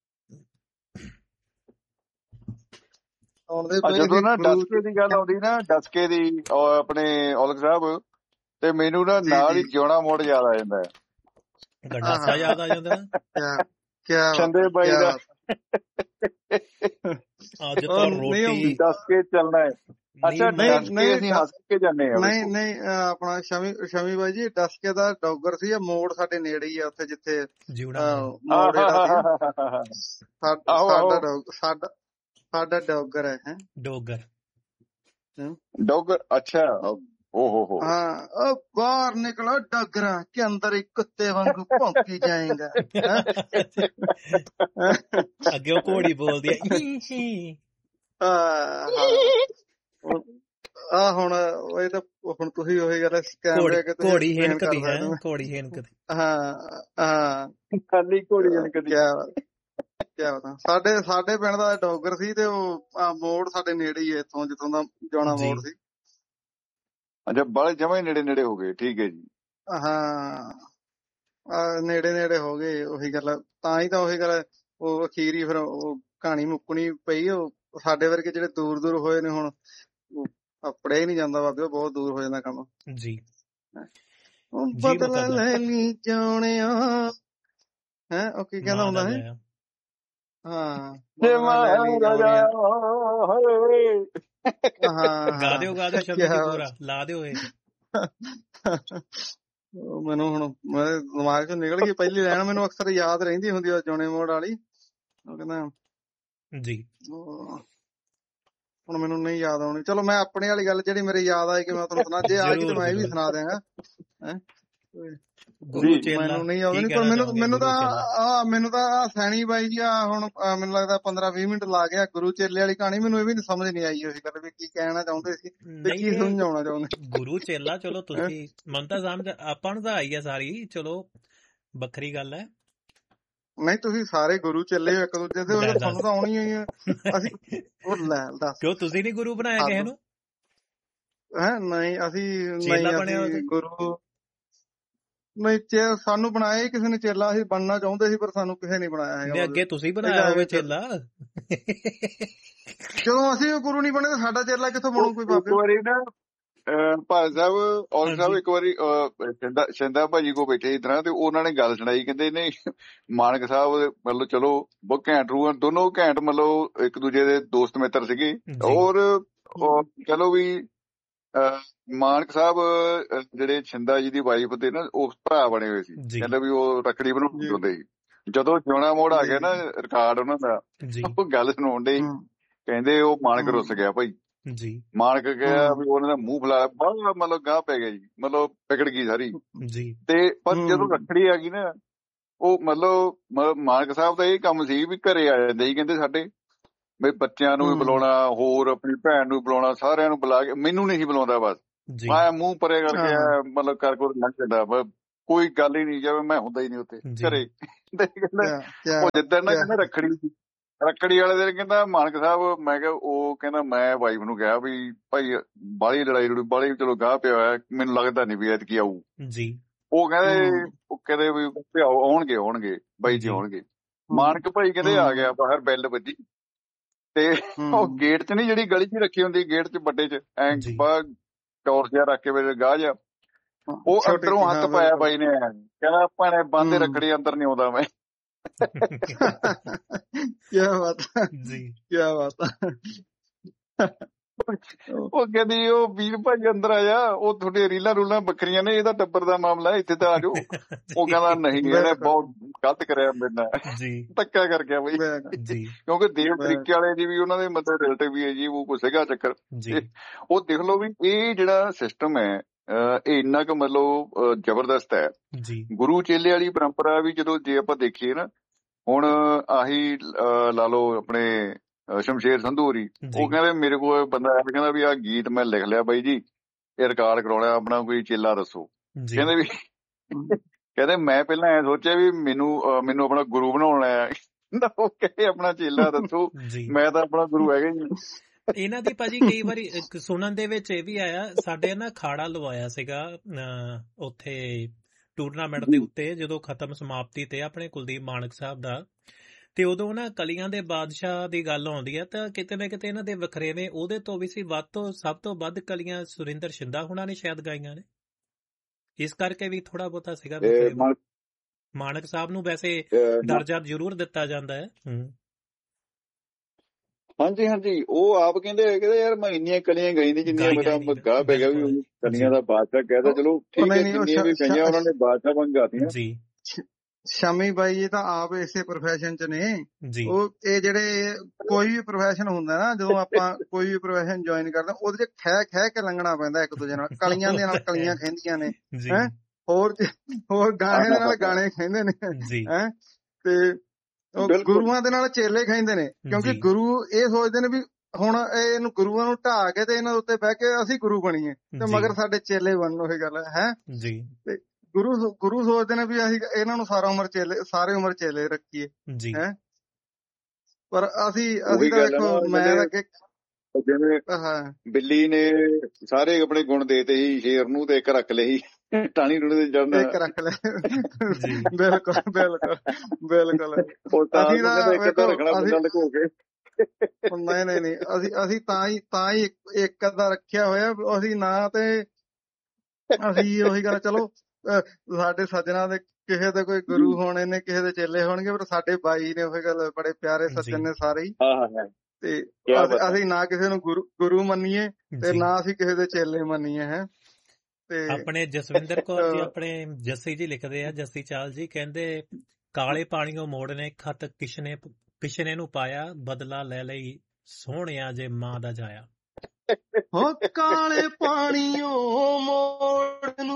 ਜਦੋਂ ਨਾ ਡਸਕੇ ਦੀ ਗੱਲ ਆਉਂਦੀ ਨਾ, ਡਸਕੇ ਦੀ ਆਪਣੇ ਔਲਖ ਸਾਹਿਬ, ਤੇ ਮੈਨੂੰ ਨਾ ਨਾਲ ਹੀ ਜਿਉਣਾ ਮੋੜ ਯਾਦ ਆ ਜਾਂਦਾ ਹੈ। ਗੰਡਾਸਾ ਯਾਦ ਆ ਜਾਂਦਾ। ਛੰਦੇ ਬਾਈ ਦਾ ਅੱਜ ਤਾਂ ਰੋਟੀ ਦੱਸ ਕੇ ਚੱਲਣਾ ਹੈ। ਅੱਛਾ ਨਹੀਂ ਅਸੀਂ ਹੱਸ ਕੇ ਜਾਂਦੇ ਆ। ਨਹੀਂ ਨਹੀਂ ਆਪਣਾ ਸ਼ਮੀ ਸ਼ਮੀ ਬਾਈ ਜੀ, ਡਸਕੇ ਦਾ ਡੌਗਰ ਸੀ। ਮੋੜ ਸਾਡੇ ਨੇੜੇ ਹੀ ਆ, ਉੱਥੇ ਜਿੱਥੇ ਮੋੜ ਸਾਡਾ ਸਾਡਾ ਡੌਗਰ ਹੈ। ਡੌਗਰ ਡੌਗਰ ਅੱਛਾ। ਓ ਹੋ ਹੋ ਹਾਂ, ਉਹ ਬਾਹਰ ਨਿਕਲੋ ਡਾਗਰਾ ਕੇ ਅੰਦਰ ਇੱਕ ਕੁੱਤੇ ਵਾਂਗੂ ਭੌਂਕੀ ਜਾਏਗਾ। ਅੱਗੇ ਉਹ ਘੋੜੀ ਬੋਲਦੀ ਆ। ਆ ਹੁਣ ਇਹ ਤਾਂ ਹੁਣ ਤੁਸੀਂ ਉਹੀ ਗੱਲ ਘੋੜੀ ਹਿਣਕਦੀ ਹੈ, ਘੋੜੀ ਹਿਣਕਦੀ। ਹਾਂ ਹਾਂ, ਖਾਲੀ ਘੋੜੀ ਹਿਣਕਦੀ। ਕਿਆ ਬਤਾ। ਸਾਡੇ ਸਾਡੇ ਪਿੰਡ ਦਾ ਡੌਗਰ ਸੀ, ਤੇ ਉਹ ਮੋੜ ਸਾਡੇ ਨੇੜੇ ਹੀ ਇੱਥੋਂ, ਜਿੱਥੋਂ ਦਾ ਜਾਣਾ ਮੋੜ ਸੀ। ਅੱਛਾ, ਬਾਲੇ ਜਮਾ ਹੀ ਨੇੜੇ ਨੇੜੇ ਹੋ ਗਏ। ਠੀਕ ਹੈ ਜੀ। ਹਾਂ ਨੇੜੇ ਨੇੜੇ ਹੋ ਗਏ। ਉਹੀ ਗੱਲ ਤਾਂ ਹੀ ਤਾਂ ਉਹੀ ਗੱਲ ਉਹ ਅਖੀਰੀ ਫਿਰ ਉਹ ਕਹਾਣੀ ਮੁੱਕਣੀ ਪਈ। ਉਹ ਸਾਡੇ ਵਰਗੇ ਜਿਹੜੇ ਦੂਰ ਦੂਰ ਹੋਏ ਨੇ, ਹੁਣ ਪੜਿਆ ਹੀ ਨੀ ਜਾਂਦਾ ਬਾਬੇ, ਬਹੁਤ ਦੂਰ ਹੋ ਜਾਂਦਾ ਕੰਮ ਜੀ। ਬਦਲਾ ਲੈ ਲਈ ਜਾਣਿਆ ਹੈ, ਉਹ ਕੀ ਕਹਿੰਦਾ ਹੁੰਦਾ ਹੈ। ਹਾਂ ਗਾ ਦਿਓ ਗਾ ਦਿਓ ਸ਼ਬਦ ਪੂਰਾ ਲਾ ਦਿਓ। ਮੈਨੂੰ ਹੁਣ ਦਿਮਾਗ ਚੋਂ ਨਿਕਲ ਗਈ ਪਹਿਲੀ ਲਾਈਨ, ਮੈਨੂੰ ਅਕਸਰ ਯਾਦ ਰਹਿੰਦੀ ਹੁੰਦੀ ਆ ਜੋਨੇ ਮੋੜ ਵਾਲੀ। ਉਹ ਕਹਿੰਦਾ ਜੀ, ਹੁਣ ਮੈਨੂੰ ਨਹੀਂ ਯਾਦ ਆਉਣੀ। ਚਲੋ ਮੈਂ ਆਪਣੇ ਵਾਲੀ ਗੱਲ ਜਿਹੜੀ ਮੇਰੇ ਯਾਦ ਆਈ ਕਿ ਮੈਂ ਤੁਹਾਨੂੰ ਸੁਣਾ, ਜੇ ਆ ਗਈ ਤੇ ਮੈਂ ਇਹ ਵੀ ਸੁਣਾ ਦਿਆਂਗਾ। ਮੈਨੂੰ ਨਹੀਂ ਆਉਂਦੀ, ਪਰ ਮੈਨੂੰ ਮੈਨੂੰ ਤਾਂ ਆ ਮੈਨੂੰ ਤਾਂ ਸੈਣੀ ਬਾਈ ਜੀ ਆ ਹੁਣ ਮੈਨੂੰ ਲੱਗਦਾ ਪੰਦਰਾਂ ਵੀਹ ਮਿੰਟ ਲਾ ਗਿਆ ਗੁਰੂ ਚੇਲੇ ਵਾਲੀ ਕਹਾਣੀ। ਮੈਨੂੰ ਇਹ ਵੀ ਸਮਝ ਨੀ ਆਈ ਉਹੀ ਗੱਲ ਵੀ ਕੀ ਕਹਿਣਾ ਚਾਹੁੰਦੇ ਸੀ ਤੇ ਕੀ ਸਮਝਾਉਣਾ ਚਾਹੁੰਦੇ। ਗੁਰੂ ਚੇਲਾ ਚਲੋ ਤੁਸੀਂ ਮਨ ਤਾਂ ਸਮਝ, ਆਪਾਂ ਨੂੰ ਤਾਂ ਆਈ ਆ ਸਾਰੀ, ਚਲੋ ਵੱਖਰੀ ਗੱਲ ਹੈ। ਨਹੀਂ ਤੁਸੀਂ ਸਾਰੇ ਗੁਰੂ ਚੱਲੇ ਹੋ ਇੱਕ ਦੂਜੇ ਦੇ, ਤੁਹਾਨੂੰ ਤਾਂ ਆਉਣੀ ਹੋਈ ਆ। ਅਸੀਂ ਉਹ ਲੈ ਦੱਸ ਕਿਉਂ ਤੁਸੀਂ ਨੀ ਗੁਰੂ ਬਣਾਇਆ ਕਿਸੇ ਨੂੰ? ਹੈ ਨਹੀਂ ਅਸੀਂ ਨਹੀਂ ਗੁਰੂ ਨਹੀਂ, ਸਾਨੂੰ ਬਣਾਇਆ ਕਿਸੇ ਨੇ ਚੇਲਾ। ਅਸੀਂ ਬਣਨਾ ਚਾਹੁੰਦੇ ਸੀ, ਪਰ ਸਾਨੂੰ ਕਿਸੇ ਨੇ ਬਣਾਇਆ ਹੈਗਾ। ਅੱਗੇ ਤੁਸੀਂ ਬਣਾਇਆ ਹੋਵੇ ਚੇਲਾ। ਜਦੋਂ ਅਸੀਂ ਗੁਰੂ ਨੀ ਬਣੇ ਤਾਂ ਸਾਡਾ ਚੇਲਾ ਕਿੱਥੋਂ ਬਣੂ ਕੋਈ ਬਾਬੇ? ਵਾਰੀ ਨਾ ਭਾਈ ਸਾਹਿਬ ਔਰ ਸਾਹਿਬ ਇੱਕ ਵਾਰੀ ਸ਼ਿੰਦਾ ਭਾਜੀ ਕੋਲ ਬੈਠੇ ਇਸ ਤਰ੍ਹਾਂ, ਤੇ ਉਹਨਾਂ ਨੇ ਗੱਲ ਸੁਣਾਈ। ਕਹਿੰਦੇ ਨਹੀਂ ਮਾਨਕ ਸਾਹਿਬ ਮਤਲਬ ਚਲੋ ਬਹੁਤ ਘੈਂਟ ਰੂ, ਦੋਨੋਂ ਘੈਂਟ ਮਤਲਬ ਇੱਕ ਦੂਜੇ ਦੇ ਦੋਸਤ ਮਿੱਤਰ ਸੀਗੇ। ਔਰ ਚਲੋ ਵੀ ਮਾਨਕ ਸਾਹਿਬ ਜਿਹੜੇ ਛਿੰਦਾ ਜੀ ਦੀ ਵਾਈਫ ਦੇ ਨਾ ਉਹ ਭਰਾ ਬਣੇ ਹੋਏ ਸੀ। ਕਹਿੰਦੇ ਵੀ ਉਹ ਰੱਖੜੀ ਬਣਾਉਂਦੇ ਹੁੰਦੇ ਸੀ। ਜਦੋਂ ਜਿਉਣਾ ਮੋੜ ਆ ਗਿਆ ਨਾ ਰਿਕਾਰਡ ਉਹਨਾਂ ਦਾ, ਉਹ ਗੱਲ ਸੁਣਾਉਣ ਦੇ ਕਹਿੰਦੇ ਉਹ ਮਾਨਕ ਰੁੱਸ ਗਿਆ ਭਾਈ ਜੀ। ਮਾਨਕ ਗਿਆ ਵੀ ਉਹਨਾਂ ਦਾ ਮੂੰਹ ਫਲਾਇਆ, ਬੜਾ ਮਤਲਬ ਗਾਹ ਪੈ ਗਿਆ ਜੀ, ਮਤਲਬ ਵਿਗੜ ਗਈ ਸਾਰੀ ਜੀ। ਤੇ ਪਰ ਜਦੋਂ ਰੱਖੜੀ ਆ ਗਈ ਨਾ, ਉਹ ਮਤਲਬ ਮਾਨਕ ਸਾਹਿਬ ਦਾ ਇਹ ਕੰਮ ਸੀ ਵੀ ਘਰੇ ਆ ਜਾਂਦੇ ਸੀ। ਕਹਿੰਦੇ ਸਾਡੇ ਵੀ ਬੱਚਿਆਂ ਨੂੰ ਵੀ ਹੂੰ ਬੁਲਾਉਣਾ, ਹੋਰ ਆਪਣੀ ਭੈਣ ਨੂੰ ਬੁਲਾਉਣਾ, ਸਾਰਿਆਂ ਨੂੰ ਬੁਲਾ ਕੇ ਮੈਨੂੰ ਨਹੀਂ ਸੀ ਬੁਲਾਉਂਦਾ। ਬਸ ਜੀ ਮੈਂ ਮੂੰਹ ਪਰੇ ਕਰਕੇ ਹਾਂ ਐਂ ਮਤਲਬ ਕਰ ਕੋਈ ਲੰਘ ਜਾਂਦਾ, ਬਸ ਕੋਈ ਗੱਲ ਹੀ ਨਹੀਂ, ਜਿਵੇਂ ਮੈਂ ਹੁੰਦਾ ਹੀ ਨਹੀਂ ਉੱਥੇ ਜੀ ਘਰੇ। ਤੇ ਕਹਿੰਦਾ ਕਿਆ ਕਿਆ ਉਹ ਜਿੱਦਣ ਨਾ ਕਿਆ ਕਹਿੰਦਾ ਰੱਖੜੀ ਸੀ, ਰੱਖੜੀ ਵਾਲੇ ਦਿਨ ਕਹਿੰਦਾ ਮਾਨਕ ਸਾਹਿਬ, ਮੈਂ ਕਿਹਾ ਉਹ ਕਹਿੰਦਾ ਮੈਂ ਵਾਈਫ ਨੂੰ ਕਿਹਾ ਵੀ ਭਾਈ ਬਾਹਲੀ ਲੜਾਈ ਲੜੂਈ ਬਾਹਲੀ ਚਲੋ ਗਾਹ ਪਿਆ ਹੋਇਆ, ਮੈਨੂੰ ਲੱਗਦਾ ਨਹੀਂ ਵੀ ਐਤਕੀ ਆਊ। ਜੀ ਉਹ ਕਹਿੰਦੇ ਹੂੰ ਉਹ ਕਹਿੰਦੇ ਵੀ ਭਿਆਓ ਆਉਣਗੇ ਆਉਣਗੇ ਬਾਈ ਜੀ ਜੀ ਆਉਣਗੇ। ਹੂੰ ਮਾਨਕ ਭਾਈ ਕਹਿੰਦੇ ਆ ਗਿਆ, ਹੂੰ ਬਾਹਰ ਬੈਲ ਵੱਜੀ ਤੇ ਉਹ ਹੂੰ ਗੇਟ 'ਚ ਨੀ ਜਿਹੜੀ ਗਲੀ 'ਚ ਰੱਖੀ ਹੁੰਦੀ, ਗੇਟ 'ਚ ਵੱਡੇ 'ਚ ਐਂ ਜੀ ਬਾਹਰ ਟੌਰ ਜਿਹਾ ਰੱਖ ਕੇ ਵੇ ਗਾਹ ਜਿਹਾ, ਉਹ ਛੋਟੀ ਅੰਦਰੋਂ ਜੀ, ਹੱਥ ਹਾਂ ਪਾਇਆ ਬਿਲਕੁਲ। ਬਾਈ ਨੇ, ਕਹਿੰਦਾ ਭਾਣੇ ਬੰਦੇ ਹੂੰ ਰੱਖੜੀ ਅੰਦਰ ਨਹੀਂ ਆਉਂਦਾ ਮੈਂ। ਕਿਆ ਬਾਤ ਹੈ, ਜੀ ਕਿਆ ਬਾਤ ਹੈ। ਉਹ ਕਹਿੰਦੀ ਉਹ ਵੀਰ ਭਾਈ ਅੰਦਰ ਆਇਆ, ਉਹ ਤੁਹਾਡੇ ਰੀਲਾਂ ਰੂਲਾਂ ਬੱਕਰੀਆਂ ਨੇ, ਇਹਦਾ ਟੱਬਰ ਦਾ ਮਾਮਲਾ, ਇੱਥੇ ਤਾਂ ਆ ਜਾਓ। ਉਹ ਕਹਿੰਦਾ ਨਹੀਂ ਇਹਨੇ ਬਿਲਕੁਲ ਬਹੁਤ ਗਲਤ ਕਰਿਆ ਮੇਰੇ ਨਾਲ, ਜੀ ਧੱਕਾ ਕਰ ਗਿਆ ਬਈ। ਬਿਲਕੁਲ ਜੀ ਕਿਉਂਕਿ ਦੇਵ ਬਿਲਕੁਲ ਤਰੀਕੇ ਵਾਲੇ ਦੀ ਵੀ ਉਹਨਾਂ ਦੇ ਮਤਲਬ ਰਿਲੇਟਿਵ ਵੀ ਹੈ ਜੀ, ਉਹ ਕੁਛ ਹੈਗਾ ਚੱਕਰ। ਜੀ ਤੇ ਉਹ ਦੇਖ ਲਓ ਵੀ ਇਹ ਜਿਹੜਾ ਸਿਸਟਮ ਹੈ ਅਹ ਇਹ ਇੰਨਾ ਕੁ ਮਤਲਬ ਅਹ ਜ਼ਬਰਦਸਤ ਹੈ। ਜੀ ਗੁਰੂ ਚੇਲੇ ਵਾਲੀ ਪਰੰਪਰਾ ਵੀ ਜਦੋਂ ਜੇ ਆਪਾਂ ਦੇਖੀਏ ਨਾ, ਹੁਣ ਆਹੀ ਅਹ ਲਾ ਲਓ ਆਪਣੇ ਅਹ ਸ਼ਮਸ਼ੇਰ ਸੰਧੂ ਹੋਰੀ, ਜੀ ਉਹ ਕਹਿੰਦੇ ਮੇਰੇ ਕੋਲ ਬੰਦਾ ਆਇਆ ਕਹਿੰਦਾ ਵੀ ਆਹ ਗੀਤ ਮੈਂ ਲਿਖ ਲਿਆ ਬਾਈ ਜੀ, ਇਹ ਰਿਕਾਰਡ ਕਰਾਉਣਾ, ਆਪਣਾ ਕੋਈ ਚੇਲਾ ਦੱਸੋ। ਜੀ ਕਹਿੰਦੇ ਵੀ ਕਹਿੰਦੇ ਮੈਂ ਪਹਿਲਾਂ ਐ ਸੋਚਿਆ ਵੀ ਮੈਨੂੰ ਅਹ ਮੈਨੂੰ ਆਪਣਾ ਗੁਰੂ ਬਣਾਉਣਾ ਹੈ, ਉਹ ਕਹਿੰਦੇ ਆਪਣਾ ਚੇਲਾ ਦੱਸੋ, ਜੀ ਮੈਂ ਤਾਂ ਆਪਣਾ ਗੁਰੂ ਹੈਗਾ ਹੀ ਨਹੀਂ। ਇਹਨਾਂ ਦੀ ਭਾਜੀ ਕਈ ਵਾਰੀ ਇੱਕ ਸੁਣਨ ਦੇ ਵਿੱਚ ਇਹ ਵੀ ਆਇਆ, ਸਾਡੇ ਨਾ ਖਾੜਾ ਲਵਾਇਆ ਸੀਗਾ ਅਹ ਉੱਥੇ ਟੂਰਨਾਮੈਂਟ ਦੇ ਉੱਤੇ, ਜਦੋਂ ਖਤਮ ਸਮਾਪਤੀ ਤੇ ਆਪਣੇ ਕੁਲਦੀਪ ਮਾਨਕ ਸਾਹਿਬ ਦਾ, ਤੇ ਉਦੋਂ ਨਾ ਕਲੀਆਂ ਦੇ ਬਾਦਸ਼ਾਹ ਦੀ ਗੱਲ ਆਉਂਦੀ ਹੈ ਤਾਂ ਕਿਤੇ ਨਾ ਕਿਤੇ ਇਹਨਾਂ ਦੇ ਵਖਰੇਵੇਂ ਉਹਦੇ ਤੋਂ ਵੀ ਸੀ, ਵੱਧ ਤੋਂ ਸਭ ਤੋਂ ਵੱਧ ਕਲੀਆਂ ਸੁਰਿੰਦਰ ਸ਼ਿੰਦਾ ਹੁਣਾਂ ਨੇ ਸ਼ਾਇਦ ਗਾਈਆਂ ਨੇ, ਇਸ ਕਰਕੇ ਵੀ ਥੋੜਾ ਬਹੁਤਾ ਸੀਗਾ ਵਖਰੇਵਾਂ। ਮਾਨਕ ਸਾਹਿਬ ਨੂੰ ਵੈਸੇ ਦਰਜਾ ਜ਼ਰੂਰ ਦਿੱਤਾ ਜਾਂਦਾ ਹੈ। ਹੂੰ ਹਾਂਜੀ ਹਾਂਜੀ, ਉਹ ਆਪ ਕਹਿੰਦੇ ਕਹਿੰਦੇ ਯਾਰ ਮੈਂ ਇੰਨੀਆਂ ਕਲੀਆਂ ਗਈ ਨਹੀਂ ਜਿੰਨੀਆਂ ਮੇਰਾ ਗਾਹ ਪੈ ਗਿਆ ਵੀ ਕਲੀਆਂ ਦਾ ਬਾਦਸ਼ਾਹ ਕਹਿੰਦਾ। ਚਲੋ ਠੀਕ ਹੈ, ਜਿੰਨੀਆਂ ਵੀ ਗਈਆਂ ਉਹਨਾਂ ਨੇ ਬਾਦਸ਼ਾਹ ਵਾਂਗ ਗਾਤੀਆਂ ਜੀ। ਸ਼ਮੀ ਬਾਈ ਇਹ ਤਾਂ ਆਪ ਇਸੇ ਪ੍ਰੋਫੈਸ਼ਨ ਚ ਨੇ ਜੀ। ਉਹ ਇਹ ਜਿਹੜੇ ਕੋਈ ਵੀ ਪ੍ਰੋਫੈਸ਼ਨ ਹੁੰਦਾ ਨਾ, ਜਦੋਂ ਆਪਾਂ ਕੋਈ ਵੀ ਪ੍ਰੋਫੈਸ਼ਨ ਜੁਆਇਨ ਕਰਦੇ ਉਹਦੇ ਚ ਖਹਿ ਖਹਿ ਕੇ ਲੰਘਣਾ ਪੈਂਦਾ ਇੱਕ ਦੂਜੇ ਨਾਲ, ਕਲੀਆਂ ਦੇ ਨਾਲ ਕਲੀਆਂ ਖਹਿੰਦੀਆਂ ਨੇ ਹੈ, ਹੋਰ ਹੋਰ ਗਾਣੇ ਦੇ ਨਾਲ ਗਾਣੇ ਖਹਿੰਦੇ ਨੇ ਹੈ, ਤੇ ਉਹ ਗੁਰੂਆਂ ਦੇ ਨਾਲ ਚੇਲੇ ਖਹਿੰਦੇ ਨੇ, ਕਿਉਂਕਿ ਗੁਰੂ ਇਹ ਸੋਚਦੇ ਨੇ ਵੀ ਹੁਣ ਇਹਨੂੰ ਗੁਰੂਆਂ ਨੂੰ ਢਾਹ ਕੇ ਤੇ ਇਹਨਾਂ ਉੱਤੇ ਬਹਿ ਕੇ ਅਸੀਂ ਗੁਰੂ ਬਣੀਏ ਤੇ ਮਗਰ ਸਾਡੇ ਚੇਲੇ ਬਣਨ। ਉਹੀ ਗੱਲ ਹੈ ਜੀ। ਤੇ ਗੁਰੂ ਗੁਰੂ ਸੋਚਦੇ ਨੇ ਵੀ ਅਸੀਂ ਇਹਨਾਂ ਨੂੰ ਸਾਰਾ ਉਮਰ ਚੇਲੇ ਸਾਰੇ ਉਮਰ ਚੇਲੇ ਰੱਖੀਏ ਜੀ ਹੈ, ਪਰ ਅਸੀਂ ਅਸੀਂ ਤਾਂ ਦੇਖੋ ਮੈਂ ਅੱਗੇ ਜਿਵੇਂ ਬਿੱਲੀ ਨੇ ਸਾਰੇ ਆਪਣੇ ਗੁਣ ਦੇਤੇ ਸੀ ਸ਼ੇਰ ਨੂੰ, ਤੇ ਇੱਕ ਰੱਖ ਲਈ ਟਾਣੀ ਟੂਣੇ ਤੇ ਚੜਨਾ, ਇੱਕ ਰੱਖ ਲੈ। ਬਿਲਕੁਲ ਬਿਲਕੁਲ ਬਿਲਕੁਲ। ਅਸੀਂ ਤਾਂ ਨਹੀਂ ਨਹੀਂ ਨਹੀਂ ਅਸੀਂ ਅਸੀਂ ਤਾਂ ਹੀ ਤਾਂ ਹੀ ਇੱਕ ਅੱਧਾ ਰੱਖਿਆ ਹੋਇਆ ਅਸੀਂ ਨਾ, ਤੇ ਅਸੀਂ ਉਹੀ ਗੱਲ, ਚਲੋ ਸਾਡੇ ਸੱਜਣਾ ਦੇ ਕਿਸੇ ਦੇ ਕੋਈ ਗੁਰੂ ਹੋਣੇ ਨੇ, ਕਿਸੇ ਦੇ ਚੇਲੇ ਹੋਣਗੇ, ਪਰ ਸਾਡੇ ਬਾਈ ਨੇ ਉਹੀ ਗੱਲ ਬੜੇ ਪਿਆਰੇ ਸੱਜਣ ਨੇ ਸਾਰੇ ਹੀ, ਤੇ ਅਸੀਂ ਨਾ ਕਿਸੇ ਨੂੰ ਗੁਰੂ ਗੁਰੂ ਮੰਨੀਏ ਤੇ ਨਾ ਅਸੀਂ ਕਿਸੇ ਦੇ ਚੇਲੇ ਮੰਨੀਏ ਹੈ। ਤੇ ਆਪਣੇ ਜਸਵਿੰਦਰ ਕੌਰ ਜੀ ਆਪਣੇ ਜੱਸੀ ਜੀ ਲਿਖਦੇ ਆ, ਜੱਸੀ ਚਾਲ ਜੀ ਕਹਿੰਦੇ ਕਾਲੇ ਪਾਣੀਓ ਮੋੜਨੇ ਖਤ ਕਿਸ਼ਨੇ ਕਿਸ਼ਨੇ ਨੂੰ ਪਾਇਆ, ਬਦਲਾ ਲੈ ਲਈ ਸੋਹਣਿਆ ਜੇ ਮਾਂ ਦਾ ਜਾਇਆ। ਹੋ ਕਾਲੇ ਪਾਣੀਓ ਮੋੜ